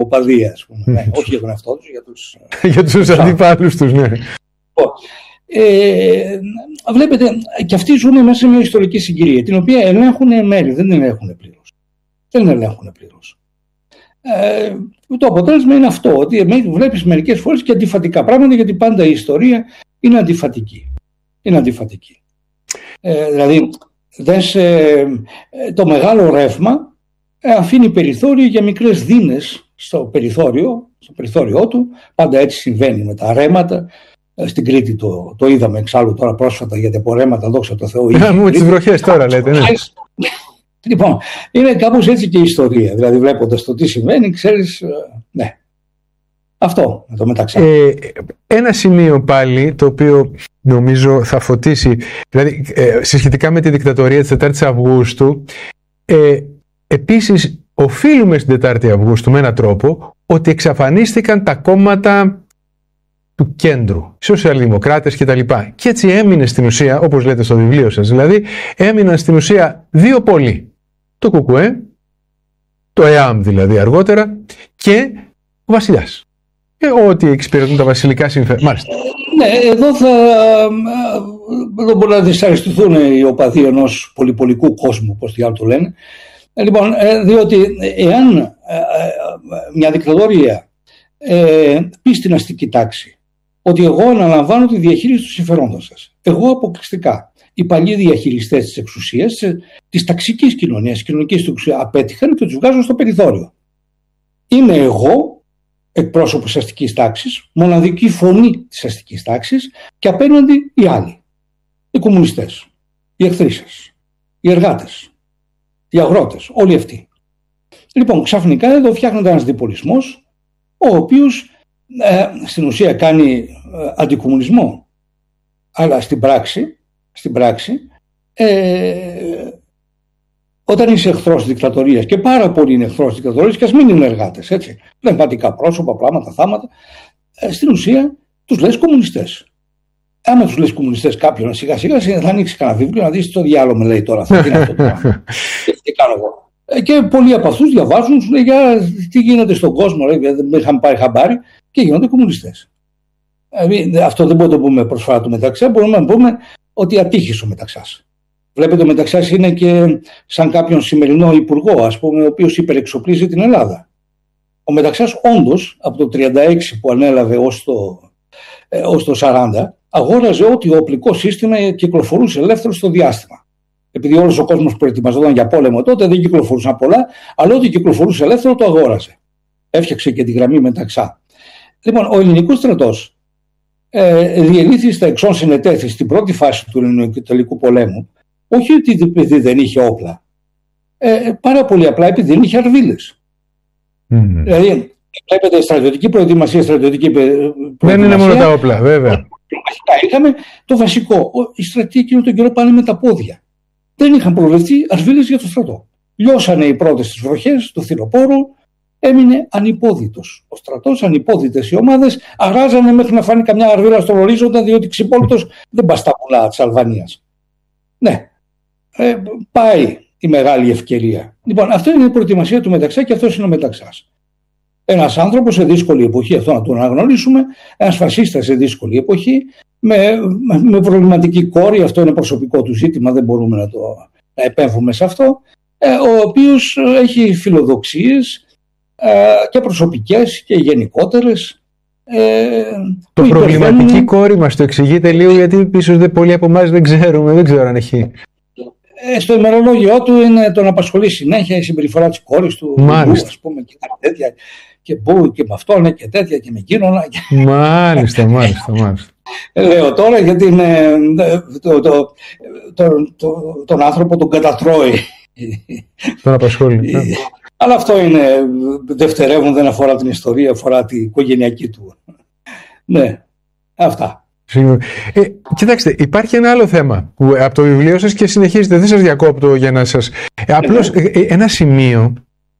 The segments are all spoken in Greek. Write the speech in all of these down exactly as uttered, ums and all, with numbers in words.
οπαδοί, ας πούμε. Ναι, όχι για τον εαυτό τους, για τους, για τους αντιπάλους τους, ναι. Ε, βλέπετε, και αυτοί ζουν μέσα σε μια ιστορική συγκυρία, την οποία ελέγχουν εν μέρει, δεν την ελέγχουν πλήρως. Δεν την ελέγχουν πλήρως. Ε, το αποτέλεσμα είναι αυτό, ότι βλέπεις μερικές φορές και αντιφατικά πράγματα, γιατί πάντα η ιστορία είναι αντιφατική. Είναι αντιφατική. Ε, δηλαδή, δες, ε, το μεγάλο ρεύμα αφήνει περιθώριο για μικρές δίνες στο περιθώριο, στο περιθώριό του. Πάντα έτσι συμβαίνει με τα ρέματα. Στην Κρήτη το, το είδαμε εξάλλου τώρα πρόσφατα, γιατί από ρέματα, δόξα τω Θεώ. Με τις βροχές τώρα λέτε, ναι. Λοιπόν, είναι κάπως έτσι και η ιστορία. Δηλαδή, βλέποντας το τι συμβαίνει, ξέρεις, ναι. Αυτό, με το μεταξύ. Ε, ένα σημείο πάλι, το οποίο νομίζω θα φωτίσει, δηλαδή, ε, συσχετικά με τη δικτατορία της τετάρτης Αυγούστου, ε, επίσης οφείλουμε στην τετάρτη Αυγούστου με έναν τρόπο ότι εξαφανίστηκαν τα κόμματα του κέντρου, οι σοσιαλδημοκράτες κτλ. Και έτσι έμεινε στην ουσία, όπως λέτε στο βιβλίο σας, δηλαδή έμειναν στην ουσία δύο πόλοι. Το ΚΚΕ, το ΕΑΜ δηλαδή αργότερα, και ο βασιλιάς. Και ό,τι εξυπηρετούν τα βασιλικά συμφέροντα. Μάλιστα. Ναι, εδώ θα εδώ μπορεί να δυσαρεστηθούν οι οπαδοί ενός πολυπολικού κόσμου, όπως τι άλλο το λένε. Λοιπόν, διότι εάν μια δικτατορία ε, πει στην αστική τάξη ότι εγώ αναλαμβάνω τη διαχείριση του συμφερόντων σας, εγώ αποκλειστικά, οι παλιοί διαχειριστές της εξουσίας, της ταξικής κοινωνίας, της κοινωνικής του εξουσίας, απέτυχαν και τους βγάζουν στο περιθώριο. Είμαι εγώ, εκπρόσωπος της αστικής τάξης, μοναδική φωνή της αστικής τάξης, και απέναντι οι άλλοι. Οι κομμουνιστές, οι εχθροί σας, οι εργάτες, οι αγρότες, όλοι αυτοί. Λοιπόν, ξαφνικά εδώ φτιάχνεται ένας διπολισμός, ο οποίος ε, στην ουσία κάνει ε, αντικομμουνισμό, αλλά στην πράξη, στην πράξη ε, όταν είσαι εχθρός της δικτατορίας, και πάρα πολλοί είναι εχθρός της δικτατορίας, και ας μην είναι εργάτες, έτσι, πνευματικά πρόσωπα, πράγματα, θάματα, ε, στην ουσία τους λες κομμουνιστές. Άμα τους λες κομμουνιστές κάποιον, σιγά σιγά θα ανοίξει κανένα βιβλίο να δεις το διάλογο με λέει τώρα, θα, τι είναι αυτό το πράγμα. Τι κάνω εγώ. Και πολλοί από αυτούς διαβάζουν, σου λέει για τι γίνεται στον κόσμο, λέει, δεν είχαμε πάρει χαμπάρι, και γίνονται κομμουνιστές. Δηλαδή, αυτό δεν μπορούμε να το πούμε προσφορά του Μεταξά, μπορούμε να πούμε ότι ατύχησε ο Μεταξάς. Βλέπετε, ο Μεταξάς είναι και σαν κάποιον σημερινό υπουργό, ας πούμε, ο οποίος υπερεξοπλίζει την Ελλάδα. Ο Μεταξάς όντως από το τριάντα έξι που ανέλαβε ως το, ε, ως το σαράντα, αγόραζε ό,τι οπλικό σύστημα κυκλοφορούσε ελεύθερο στο διάστημα. Επειδή όλος ο κόσμος προετοιμαζόταν για πόλεμο τότε, δεν κυκλοφορούσαν πολλά, αλλά ό,τι κυκλοφορούσε ελεύθερο το αγόραζε. Έφτιαξε και τη γραμμή Μεταξά. Λοιπόν, ο ελληνικός στρατός ε, διελήθη στα εξών συνετέθη στην πρώτη φάση του Ελληνοϊταλικού πολέμου, όχι επειδή δεν είχε όπλα, ε, πάρα πολύ απλά επειδή δεν είχε αρβίλες. Mm. Δηλαδή, βλέπετε, στρατιωτική προετοιμασία, στρατιωτική προετοιμασία. Δεν είναι μόνο τα όπλα, βέβαια. Είχαμε το βασικό. Οι στρατοί εκείνο τον καιρό πάνε με τα πόδια. Δεν είχαν προβλεφθεί αρβίλες για το στρατό. Λιώσανε οι πρώτες τις βροχές του φθινοπόρου, έμεινε ανυπόδητος. Ο στρατός, ανυπόδητες οι ομάδες, αράζανε μέχρι να φάνει καμιά αρβίλα στον ορίζοντα, διότι ξυπόλυτος δεν πας στα πουλά της Αλβανίας. Ναι, ε, πάει η μεγάλη ευκαιρία. Λοιπόν, αυτό είναι η προετοιμασία του Μεταξά και αυτός είναι ο Μεταξάς. Ένας άνθρωπος σε δύσκολη εποχή, αυτό να το αναγνωρίσουμε, ένας φασίστας σε δύσκολη εποχή, με, με προβληματική κόρη, αυτό είναι προσωπικό του ζήτημα, δεν μπορούμε να το να επέμβουμε σε αυτό, ε, ο οποίος έχει φιλοδοξίες ε, και προσωπικές και γενικότερες. Ε, το προβληματική υπερβαίνουν... κόρη μας το εξηγείτε λίγο, γιατί ίσως δεν πολλοί από εμάς δεν ξέρουμε, δεν ξέρω αν έχει... Ε, στο ημερολόγιο του είναι τον απασχολεί συνέχεια η συμπεριφορά της κόρης του, Μάλιστα. Μπου, ας πούμε, και τέτοια, και Μπου και με αυτόν και τέτοια και με εκείνον. Και... Μάλιστα, μάλιστα, μάλιστα. Λέω τώρα γιατί είναι, το, το, το, το, τον άνθρωπο τον κατατρώει. Τον απασχολεί. Αλλά αυτό είναι δευτερεύον, δεν αφορά την ιστορία, αφορά την οικογενειακή του. Ναι, αυτά. Ε, κοιτάξτε, υπάρχει ένα άλλο θέμα που, από το βιβλίο σας, και συνεχίζετε, δεν σας διακόπτω για να σας... Ε, απλώς ε, ε, ένα σημείο,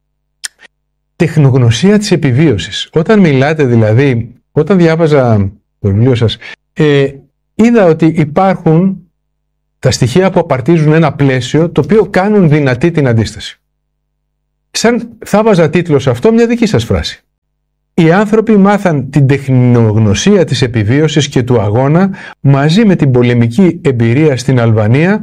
τεχνογνωσία της επιβίωσης. Όταν μιλάτε δηλαδή, όταν διάβαζα το βιβλίο σας, ε, είδα ότι υπάρχουν τα στοιχεία που απαρτίζουν ένα πλαίσιο το οποίο κάνουν δυνατή την αντίσταση. Σαν θα βάζα τίτλο σε αυτό μια δική σας φράση. Οι άνθρωποι μάθαν την τεχνογνωσία της επιβίωσης και του αγώνα μαζί με την πολεμική εμπειρία στην Αλβανία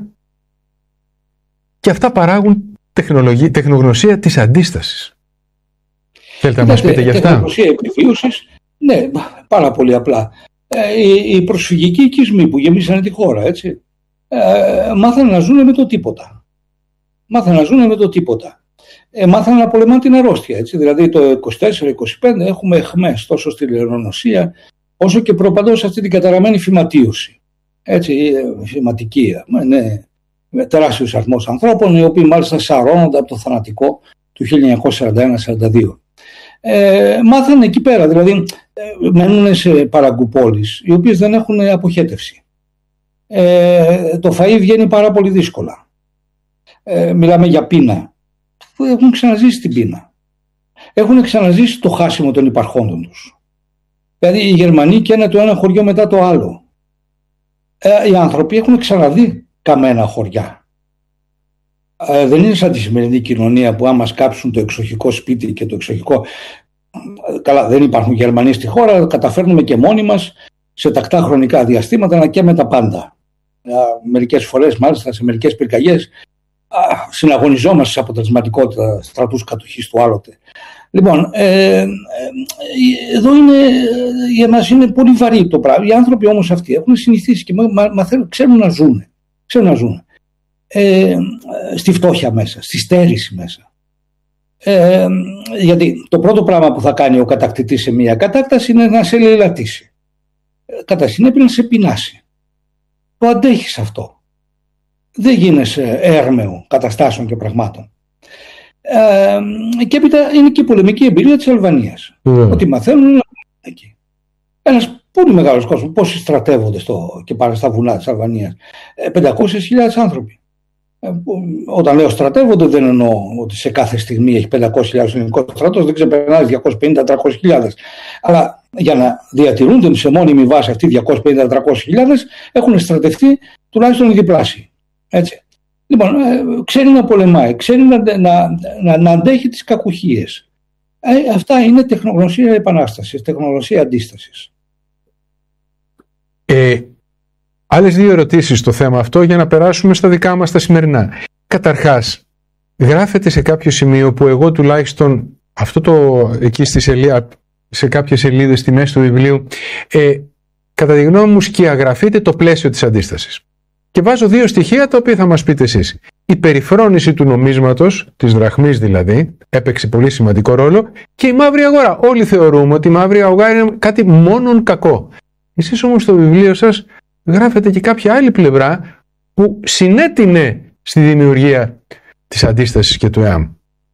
και αυτά παράγουν τεχνολογία, τεχνογνωσία της αντίστασης. Θέλετε να μας πείτε γι' αυτά? Τεχνογνωσία επιβίωσης, ναι, πάρα πολύ απλά. Ε, οι, οι προσφυγικοί οικισμοί που γεμίσανε τη χώρα, έτσι, ε, μάθανε να ζουν με το τίποτα. Μάθανε να ζουν με το τίποτα. Ε, μάθανε να πολεμάνε την αρρώστια. Έτσι. Δηλαδή το είκοσι τέσσερα είκοσι πέντε έχουμε αιχμές τόσο στη λερονοσία όσο και προπαντός αυτή την καταραμένη φυματίωση. Έτσι, φυματική. Ναι, με τεράστιος αριθμός ανθρώπων, οι οποίοι μάλιστα σαρώνονται από το θανατικό του χίλια εννιακόσια σαράντα ένα σαράντα δύο. Ε, μάθανε εκεί πέρα, δηλαδή ε, μένουν σε παραγκουπόλεις οι οποίες δεν έχουν αποχέτευση. Ε, το φαΐ βγαίνει πάρα πολύ δύσκολα. Ε, μιλάμε για πείνα. Έχουν ξαναζήσει την πείνα. Έχουν ξαναζήσει το χάσιμο των υπαρχόντων τους. Δηλαδή οι Γερμανοί καίνε το ένα χωριό μετά το άλλο. Ε, οι άνθρωποι έχουν ξαναδεί καμένα χωριά. Ε, δεν είναι σαν τη σημερινή κοινωνία που άμα σκάψουν το εξοχικό σπίτι και το εξοχικό... Καλά, δεν υπάρχουν Γερμανοί στη χώρα, καταφέρνουμε και μόνοι μας σε τακτά χρονικά διαστήματα να καίμε τα πάντα. Ε, μερικές φορές μάλιστα σε μερικές πυρκαγιές συναγωνιζόμαστε σε αποτελεσματικότητα στρατούς κατοχής του άλλοτε. Λοιπόν, ε, ε, εδώ είναι, για μας είναι πολύ βαρύ το πράγμα. Οι άνθρωποι όμως αυτοί έχουν συνηθίσει και μα, μαθαίνουν, ξέρουν να ζουν. Ξέρουν να ζουν. Ε, στη φτώχεια μέσα, στη στέρηση μέσα. Ε, γιατί το πρώτο πράγμα που θα κάνει ο κατακτητής σε μια κατάκταση είναι να σε λαιλατίσει. Κατά συνέπεια να σε πεινάσει. Το αντέχεις αυτό. Δεν γίνεσαι έρμεο καταστάσεων και πραγμάτων. Ε, και έπειτα είναι και η πολεμική εμπειρία της Αλβανίας. Mm. Ότι μαθαίνουν εκεί. Ένας πολύ μεγάλος κόσμος. Πόσοι στρατεύονται στο, και πάνε στα βουνά της Αλβανίας? πεντακόσιες χιλιάδες άνθρωποι. Ε, όταν λέω στρατεύονται, δεν εννοώ ότι σε κάθε στιγμή έχει πεντακόσιες χιλιάδες ελληνικό στρατός, δεν ξεπερνάει διακόσιες πενήντα με τριακόσιες χιλιάδες. Αλλά για να διατηρούνται σε μόνιμη βάση αυτοί διακόσιες πενήντα με τριακόσιες χιλιάδες έχουν στρατευτεί τουλάχιστον οι διπλάσιοι. Έτσι. Λοιπόν, ε, ξέρει να πολεμάει, ξέρει να, να, να, να αντέχει τις κακουχίες. Ε, αυτά είναι τεχνογνωσία επανάστασης, τεχνογνωσία αντίστασης. Ε, άλλες δύο ερωτήσεις στο θέμα αυτό για να περάσουμε στα δικά μας τα σημερινά. Καταρχάς, γράφεται σε κάποιο σημείο που εγώ τουλάχιστον αυτό το εκεί στη σελίδα, σε κάποιες σελίδες στη μέση του βιβλίου, ε, κατά τη γνώμη μου σκιαγραφείται το πλαίσιο της αντίστασης. Και βάζω δύο στοιχεία τα οποία θα μας πείτε εσείς. Η περιφρόνηση του νομίσματος, της δραχμής δηλαδή, έπαιξε πολύ σημαντικό ρόλο, και η μαύρη αγορά. Όλοι θεωρούμε ότι η μαύρη αγορά είναι κάτι μόνον κακό. Εσείς όμως στο βιβλίο σας γράφετε και κάποια άλλη πλευρά που συνέτεινε στη δημιουργία της αντίστασης και του ΕΑΜ.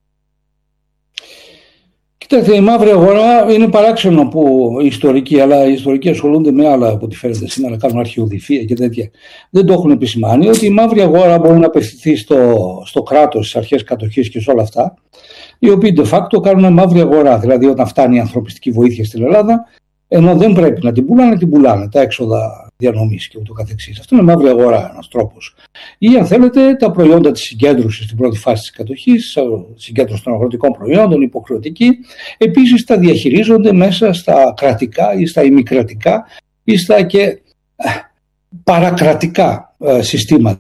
Κοιτάξτε, η μαύρη αγορά είναι παράξενο που οι ιστορικοί, αλλά οι ιστορικοί ασχολούνται με άλλα από ό,τι φαίνεται σήμερα, κάνουν αρχαιοδυφία και τέτοια. Δεν το έχουν επισημάνει ότι η μαύρη αγορά μπορεί να απευθυνθεί στο, στο κράτος, στις αρχές κατοχής και σε όλα αυτά, οι οποίοι de facto κάνουν μαύρη αγορά. Δηλαδή, όταν φτάνει η ανθρωπιστική βοήθεια στην Ελλάδα, ενώ δεν πρέπει να την πουλάνε, την πουλάνε τα έξοδα διανομής και ούτω καθεξής. Αυτό είναι μαύρη αγορά, ένας τρόπος. Ή αν θέλετε, τα προϊόντα της συγκέντρωσης στην πρώτη φάση της κατοχής, συγκέντρωση των αγροτικών προϊόντων, υποχρεωτική, επίσης τα διαχειρίζονται μέσα στα κρατικά ή στα ημικρατικά ή στα και παρακρατικά συστήματα.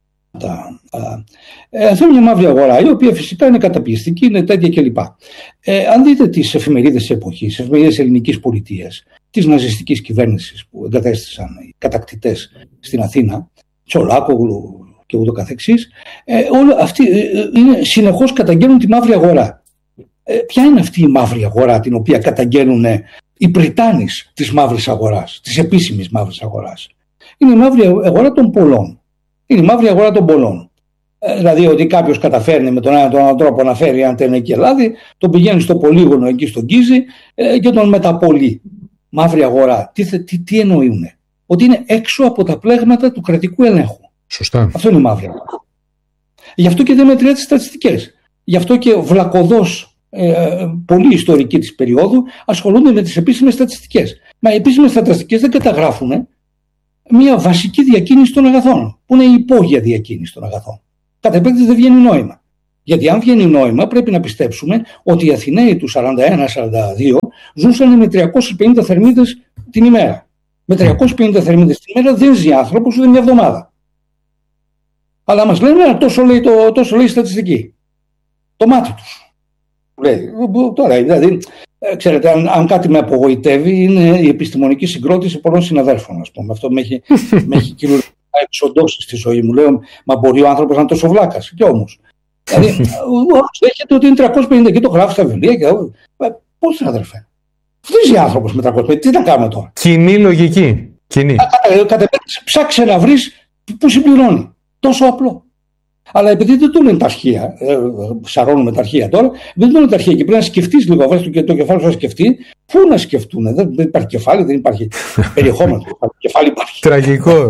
Ε, αυτό είναι μια μαύρη αγορά, η οποία φυσικά είναι καταπιεστική, είναι τέτοια κλπ. Ε, αν δείτε τις εφημερίδες της εποχής, τις εφημερίδες ελληνικής πολιτείας, της ναζιστικής κυβέρνησης που εγκατέστησαν οι κατακτητές στην Αθήνα, Τσολάκογλου και ούτω καθεξής, ε, όλοι αυτοί ε, είναι, συνεχώς καταγγέλνουν τη μαύρη αγορά. Ε, ποια είναι αυτή η μαύρη αγορά την οποία καταγγέλνουν οι Πριτάνης της μαύρης αγοράς, της επίσημης μαύρης αγοράς? Είναι η μαύρη αγορά των πολλών. Είναι η μαύρη αγορά των πολλών. Ε, δηλαδή ότι κάποιος καταφέρνει με τον έναν τον άλλο τρόπο να φέρει ένα τενεκή λάδι, τον πηγαίνει στο πολύγωνο εκεί στον Κίζη ε, και τον μεταπολεί. Μαύρη αγορά. Τι, τι, τι εννοούν? Ότι είναι έξω από τα πλέγματα του κρατικού ελέγχου. Σωστά. Αυτό είναι η μαύρη αγορά. Γι' αυτό και δεν μετράει τις στατιστικές. Γι' αυτό και βλακωδώς ε, πολλοί ιστορικοί της περίοδου ασχολούνται με τις επίσημες στατιστικές. Μα οι επίσημες στατιστικές δεν καταγράφουν μια βασική διακίνηση των αγαθών, που είναι η υπόγεια διακίνηση των αγαθών. Κατά επέκταση δεν βγαίνει νόημα. Γιατί αν βγαίνει νόημα, πρέπει να πιστέψουμε ότι οι Αθηναίοι του σαράντα ένα σαράντα δύο ζούσαν με τριακόσιες πενήντα θερμίδες την ημέρα. Με τριακόσιες πενήντα θερμίδες την ημέρα δεν ζει άνθρωπος ούτε μια εβδομάδα. Αλλά μας λένε τόσο λέει, το, τόσο λέει η στατιστική. Το μάτι τους. Λέει, τώρα, δηλαδή, ξέρετε, αν, αν κάτι με απογοητεύει, είναι η επιστημονική συγκρότηση πολλών συναδέλφων. Ας πούμε. Αυτό με έχει, έχει κυριολεκτικά εξοντώσει στη ζωή μου. Λέω, μα μπορεί ο άνθρωπος να είναι τόσο βλάκας. Και όμως. Δηλαδή, δέχεται ότι είναι τριακόσιες πενήντα και το γράφει στα βιβλία. Και... Πώς είναι, αδερφέ. Φτύζει άνθρωπος με τριακόσιες πενήντα. Τι να κάνουμε τώρα. Κοινή λογική. Κοινή. Κατά ψάξε να βρεις που συμπληρώνει. Τόσο απλό. Αλλά επειδή δεν το λένε τα αρχεία, ε, σαρώνουμε τα αρχεία τώρα, δεν το λένε τα αρχεία και πρέπει να σκεφτείς λίγο, βρες το, το κεφάλι σου να σκεφτεί, πού να σκεφτούν, δεν, δεν υπάρχει κεφάλι, δεν υπάρχει περιεχόμενο, κεφάλι υπάρχει. Τραγικό.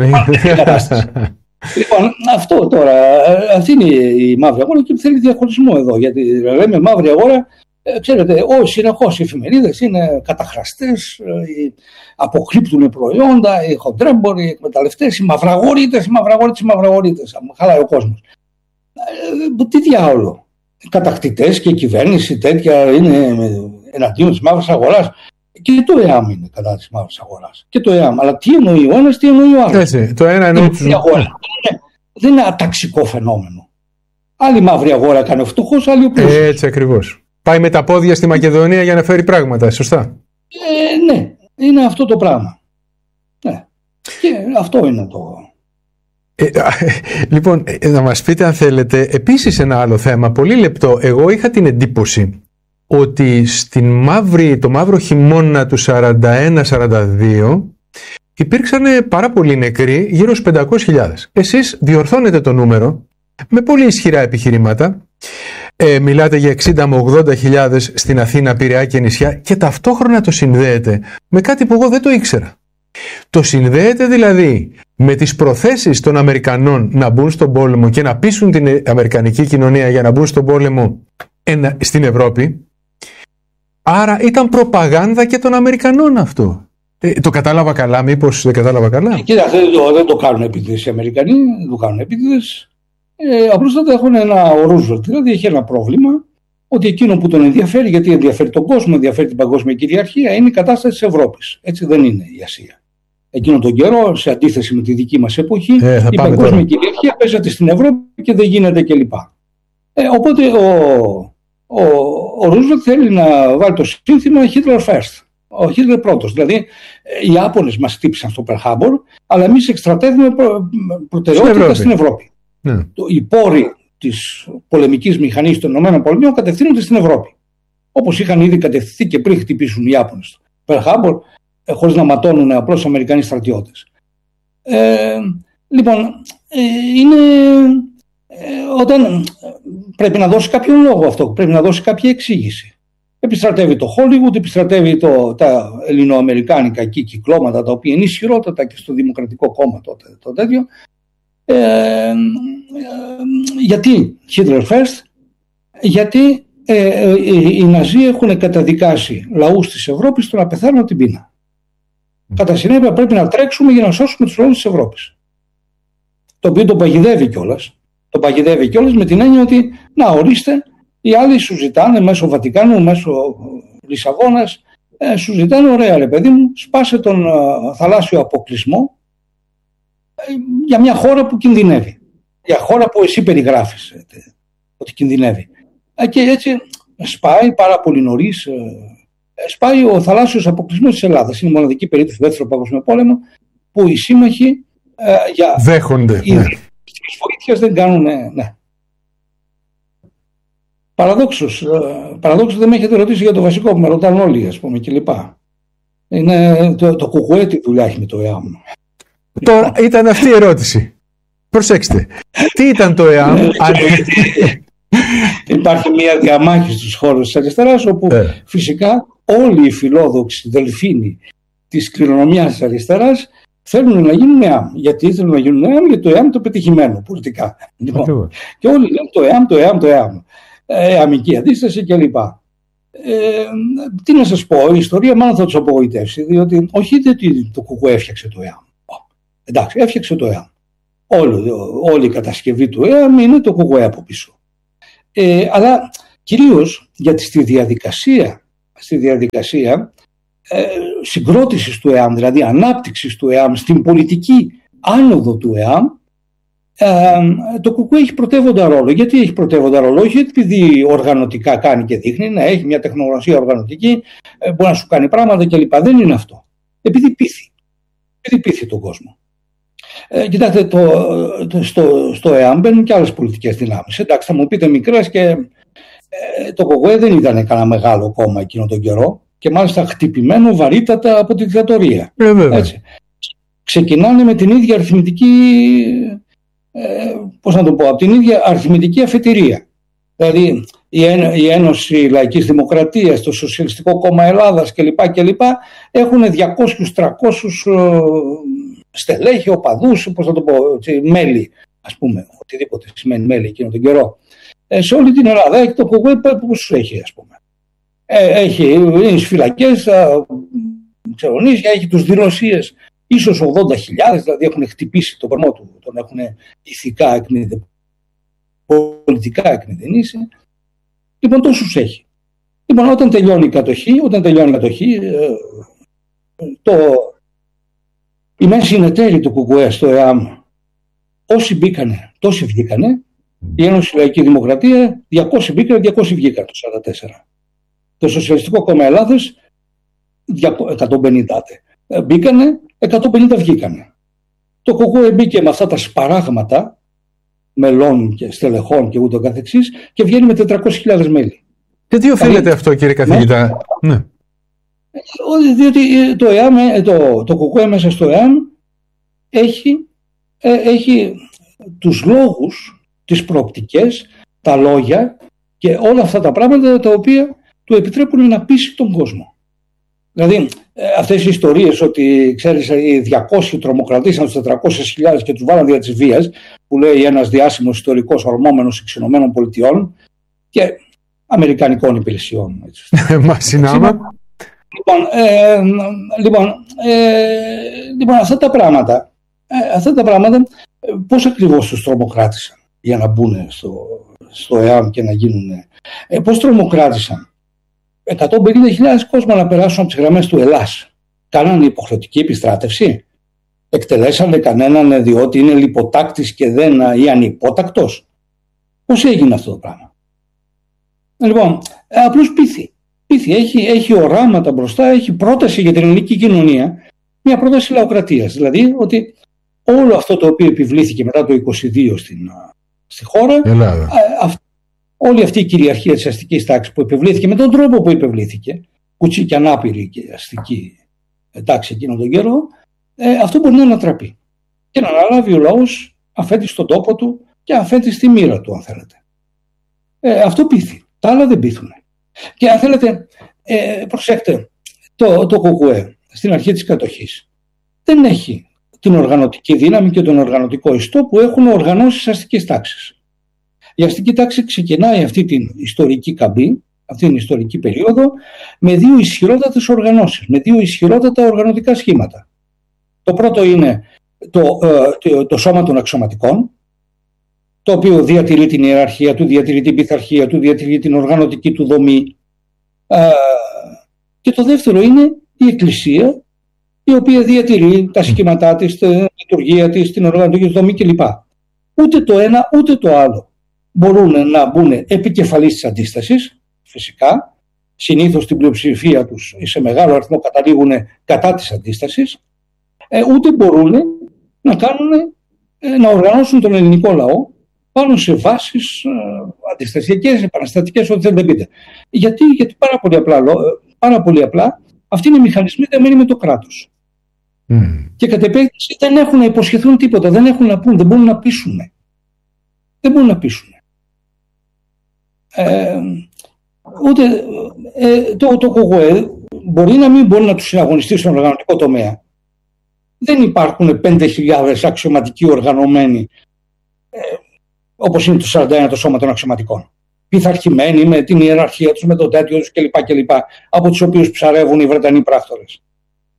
Λοιπόν, αυτό τώρα, αυτή είναι η μαύρη αγορά και θέλει διαχωρισμό εδώ, γιατί λέμε μαύρη αγορά, ε, ξέρετε, όχι, συνεχώς οι εφημερίδες είναι καταχραστές, ε, αποκρύπτουν προϊόντα, οι χοντρέμποροι, οι εκμεταλλευτές, οι μαυραγορείτες, οι μαυραγορείτες, οι μαυραγορείτες. Χαλάει ο κόσμος. Ε, τι διάολο. Οι κατακτητές και η κυβέρνηση τέτοια είναι εναντίον της μαύρης αγοράς. Και το ΕΑΜ είναι κατά της μαύρης αγοράς. Και το ΕΑΜ. Αλλά τι εννοεί ο ένας, τι εννοεί ο άλλος. Έτσι, το ένα εννοεί. Η αγορά δεν είναι αταξικό φαινόμενο. Άλλη μαύρη αγορά κάνει ο φτωχός, άλλη ο πλούσιος. Έτσι ακριβώς. Πάει με τα πόδια στη Μακεδονία για να φέρει πράγματα, σωστά. Ε, ναι, είναι αυτό το πράγμα. Ναι. Και αυτό είναι το... Ε, λοιπόν, να μας πείτε αν θέλετε επίσης ένα άλλο θέμα, πολύ λεπτό. Εγώ είχα την εντύπωση ότι στην μαύρη, το μαύρο χειμώνα του σαράντα ένα σαράντα δύο υπήρξαν πάρα πολλοί νεκροί, γύρω στους πεντακόσιες χιλιάδες. Εσείς διορθώνετε το νούμερο με πολύ ισχυρά επιχειρήματα. Ε, μιλάτε για εξήντα με ογδόντα χιλιάδες στην Αθήνα, Πειραιά και νησιά και ταυτόχρονα το συνδέετε με κάτι που εγώ δεν το ήξερα. Το συνδέεται δηλαδή με τις προθέσεις των Αμερικανών να μπουν στον πόλεμο και να πείσουν την αμερικανική κοινωνία για να μπουν στον πόλεμο στην Ευρώπη. Άρα ήταν προπαγάνδα και των Αμερικανών αυτό. Ε, το κατάλαβα καλά, μήπως δεν κατάλαβα καλά. Κοίταξε, δεν το κάνουν επίτηδες οι Αμερικανοί, δεν το κάνουν επίτηδες. Ε, απλώς έχουν ένα, ο Ρούσβελτ δηλαδή έχει ένα πρόβλημα ότι εκείνο που τον ενδιαφέρει, γιατί ενδιαφέρει τον κόσμο, ενδιαφέρει την παγκόσμια κυριαρχία, είναι η κατάσταση της Ευρώπης. Έτσι δεν είναι η Ασία. Εκείνο τον καιρό, σε αντίθεση με τη δική μας εποχή, ε, η παγκόσμια τώρα. κυριαρχία παίζεται στην Ευρώπη και δεν γίνεται κλπ. Ε, οπότε ο, ο, ο Ρούσβελτ θέλει να βάλει το σύνθημα Hitler first. Ο Hitler πρώτος. Δηλαδή, οι Ιάπωνες μας χτύπησαν στο Pearl Harbor, αλλά εμείς εξτρατεύουμε προ, προτεραιότητα στην Ευρώπη. Στην Ευρώπη. Ναι. Οι πόροι της πολεμικής μηχανής των ΗΠΑ κατευθύνονται στην Ευρώπη. Όπως είχαν ήδη κατευθυνθεί και πριν χτυπήσουν οι Ιάπωνες στο Pearl Harbor, χωρίς να ματώνουν απλώς Αμερικανοί στρατιώτες. Ε, λοιπόν, ε, είναι ε, όταν πρέπει να δώσει κάποιον λόγο αυτό, πρέπει να δώσει κάποια εξήγηση. Επιστρατεύει το Hollywood, επιστρατεύει το, τα ελληνοαμερικάνικα εκεί κυκλώματα, τα οποία είναι ισχυρότατα και στο Δημοκρατικό Κόμμα τότε, το τέτοιο. Ε, ε, γιατί Hitler first? Γιατί ε, ε, οι, οι Ναζί έχουν καταδικάσει λαούς της Ευρώπης στο να πεθάνουν από την πείνα. Mm. Κατά συνέπεια πρέπει να τρέξουμε για να σώσουμε τους λαούς της Ευρώπης. Το οποίο τον παγιδεύει κιόλας. Το παγιδεύει κιόλας με την έννοια ότι να ορίστε, οι άλλοι σου ζητάνε μέσω Βατικάνου, μέσω Λισαβόνας, ε, σου ζητάνε ωραία ρε παιδί μου, σπάσε τον ε, θαλάσσιο αποκλεισμό για μια χώρα που κινδυνεύει. Για χώρα που εσύ περιγράφεις ε, ότι κινδυνεύει. Ε, και έτσι σπάει πάρα πολύ νωρίς, ε, σπάει ο θαλάσσιος αποκλεισμός της Ελλάδας. Είναι η μοναδική περίπτωση του Δεύτερου Παγκοσμίου Πόλεμου που οι σύμμαχοι ε, για δέχονται. Οι ναι. βοήθειες δεν κάνουν. Ναι. Παραδόξως, ε, παραδόξως δεν με έχετε ρωτήσει για το βασικό που με ρωτάνε όλοι, ας πούμε, κλπ. Είναι το, το κουκουέ τι δουλειά έχει με το ΕΑΜ. Τώρα ήταν αυτή η ερώτηση. Προσέξτε. Τι ήταν το ΕΑΜ? αν... Υπάρχει μια διαμάχη στους χώρους της αριστεράς όπου ε. φυσικά όλοι οι φιλόδοξοι δελφίνοι της κληρονομιάς της αριστεράς θέλουν να γίνουν ΕΑΜ. Γιατί θέλουν να γίνουν ΕΑΜ? Γιατί το ΕΑΜ είναι το πετυχημένο πολιτικά. Λοιπόν, και όλοι λένε το ΕΑΜ, το ΕΑΜ, το ΕΑΜ. ΕΑΜική αντίσταση κλπ. Ε, τι να σας πω, η ιστορία μάλλον θα τους απογοητεύσει, διότι όχι ότι το ΚΚΕ έφτιαξε το ΕΑΜ. Εντάξει, έφτιαξε το ΕΑΜ. Όλη, όλη η κατασκευή του ΕΑΜ είναι το ΚΚΕ από πίσω. Ε, αλλά κυρίως γιατί στη διαδικασία, στη διαδικασία ε, συγκρότησης του ΕΑΜ, δηλαδή ανάπτυξης του ΕΑΜ, στην πολιτική άνοδο του ΕΑΜ, ε, το ΚΚΕ έχει πρωτεύοντα ρόλο. Γιατί έχει πρωτεύοντα ρόλο? Όχι επειδή οργανωτικά κάνει και δείχνει, να έχει μια τεχνογνωσία οργανωτική, ε, μπορεί να σου κάνει πράγματα κλπ. Δεν είναι αυτό. Επειδή πείθει. Επειδή πείθει τον κόσμο. Ε, κοιτάξτε, το, το, στο, στο ΕΑΜ μπαίνουν και άλλες πολιτικές δυνάμεις. Εντάξει, θα μου πείτε μικρές, και ε, το ΚΚΕ δεν ήταν κανένα μεγάλο κόμμα εκείνο τον καιρό, και μάλιστα χτυπημένο βαρύτατα από τη δικτατορία. Ε, Έτσι. Ξεκινάνε με την ίδια αριθμητική, ε, πώς να το πω, από την ίδια αριθμητική αφετηρία. Δηλαδή η, Έ, η Ένωση Λαϊκής Δημοκρατίας, το Σοσιαλιστικό Κόμμα Ελλάδας κλπ. κλπ. Έχουν διακόσιους με τριακόσιους ε, στελέχη, οπαδούς, πώς να το πω, μέλη, ας πούμε, οτιδήποτε σημαίνει μέλη εκείνο τον καιρό. Ε, σε όλη την Ελλάδα έχει το ΚΚΕ, πόσους έχει, ας πούμε. Ε, έχει, είναι στις φυλακές, ξερονίσια, έχει τους δηλωσίες, ίσως ογδόντα χιλιάδες, δηλαδή έχουν χτυπήσει το κορμό του, τον έχουν ηθικά εκμηδενήσει, πολιτικά εκμηδενήσει. Λοιπόν, τόσους έχει. Λοιπόν, όταν τελειώνει η κατοχή, όταν τελειώνει η κατοχή, ε, το, οι μέση συνεταίροι του ΚΚΕ στο ΕΑΜ, όσοι μπήκανε, τόσοι βγήκανε. Η Ένωση Λαϊκή Δημοκρατία, διακόσιοι μπήκανε, διακόσιοι βγήκαν το σαράντα τέσσερα. Το Σοσιαλιστικό Κόμμα Ελλάδας, εκατόν πενήντα μπήκανε, εκατόν πενήντα βγήκανε. Το ΚΚΕ μπήκε με αυτά τα σπαράγματα μελών και στελεχών και ούτω καθεξής, και βγαίνει με τετρακόσιες χιλιάδες μέλη. Και τι οφείλεται αυτό, κύριε καθηγητά? Ναι. Ναι. Διότι το, ΕΑΜ, το, το ΚΚΕ μέσα στο ΕΑΜ έχει, έχει τους λόγους, τις προοπτικές, τα λόγια και όλα αυτά τα πράγματα τα οποία του επιτρέπουν να πείσει τον κόσμο. Δηλαδή αυτές οι ιστορίες ότι, ξέρεις, οι διακόσιοι τρομοκρατήσαν τους τετρακόσιες χιλιάδες και τους βάλαν δια της βίας, που λέει ένας διάσημος ιστορικός ορμόμενος εξ Ηνωμένων Πολιτειών και αμερικανικών υπηρεσιών. Μα συνάμα. Λοιπόν, ε, λοιπόν, ε, λοιπόν, αυτά τα πράγματα, ε, αυτά τα πράγματα ε, πώς ακριβώς τους τρομοκράτησαν για να μπουν στο, στο ΕΑΜ και να γίνουν. Ε, πώς τρομοκράτησαν? εκατόν πενήντα χιλιάδες κόσμο να περάσουν από τις γραμμές του Ελλάς. Κάνανε υποχρεωτική επιστράτευση? Εκτελέσανε κανέναν διότι είναι λιποτάκτης και δεν ή ανυπότακτος? Πώς έγινε αυτό το πράγμα? Λοιπόν, ε, απλώς πείθει. πείθει. Έχει, έχει οράματα μπροστά, έχει πρόταση για την ελληνική κοινωνία, μια πρόταση λαοκρατίας. Δηλαδή ότι όλο αυτό το οποίο επιβλήθηκε μετά το είκοσι δύο στην, στη χώρα, Ελλάδα. Α, α, όλη αυτή η κυριαρχία της αστικής τάξης που επιβλήθηκε με τον τρόπο που επιβλήθηκε, κουτσί και ανάπηρη και αστική τάξη εκείνον τον καιρό, ε, αυτό μπορεί να ανατραπεί και να αναλάβει ο λαός αφέντη στον τόπο του και αφέντη στη μοίρα του, αν θέλετε. Ε, αυτό πείθει. Τα άλλα δεν πείθουν. Και αν θέλετε, ε, προσέξτε, το, το ΚΚΕ στην αρχή της κατοχής δεν έχει την οργανωτική δύναμη και τον οργανωτικό ιστό που έχουν οργανώσεις αστικής τάξης. Η αστική τάξη ξεκινάει αυτή την ιστορική καμπή, αυτή την ιστορική περίοδο, με δύο ισχυρότατες οργανώσεις, με δύο ισχυρότατα οργανωτικά σχήματα. Το πρώτο είναι το, ε, το, το σώμα των αξιωματικών, το οποίο διατηρεί την ιεραρχία του, διατηρεί την πειθαρχία του, διατηρεί την οργανωτική του δομή. Ε, και το δεύτερο είναι η Εκκλησία, η οποία διατηρεί τα σχήματά της, τη λειτουργία της, την οργανωτική δομή κλπ. Ούτε το ένα ούτε το άλλο μπορούν να μπουν επικεφαλής της αντίστασης, φυσικά. Συνήθως την πλειοψηφία τους σε μεγάλο αριθμό καταλήγουν κατά της αντίστασης, ε, ούτε μπορούν να, κάνουν, ε, να οργανώσουν τον ελληνικό λαό πάνω σε βάσεις ε, αντιστασιακές, επαναστατικές, ό,τι θέλετε πείτε. Γιατί, γιατί πάρα, πολύ απλά, πάρα πολύ απλά αυτοί είναι μηχανισμοί δεμένοι με το κράτος. Mm. Και κατ' επέκταση δεν έχουν να υποσχεθούν τίποτα, δεν έχουν να πούν, δεν μπορούν να πείσουν. Δεν μπορούν να πείσουν. Ε, ούτε ε, το, το ΚΚΕ μπορεί να μην μπορεί να τους συναγωνιστεί στον οργανωτικό τομέα. Δεν υπάρχουν πέντε χιλιάδες αξιωματικοί οργανωμένοι ε, όπως είναι το σαράντα ένα το σώμα των αξιωματικών. Πειθαρχημένοι με την ιεραρχία τους, με το τέτοιο τους κλπ. κλπ. Από τους οποίους ψαρεύουν οι Βρετανοί πράκτορες.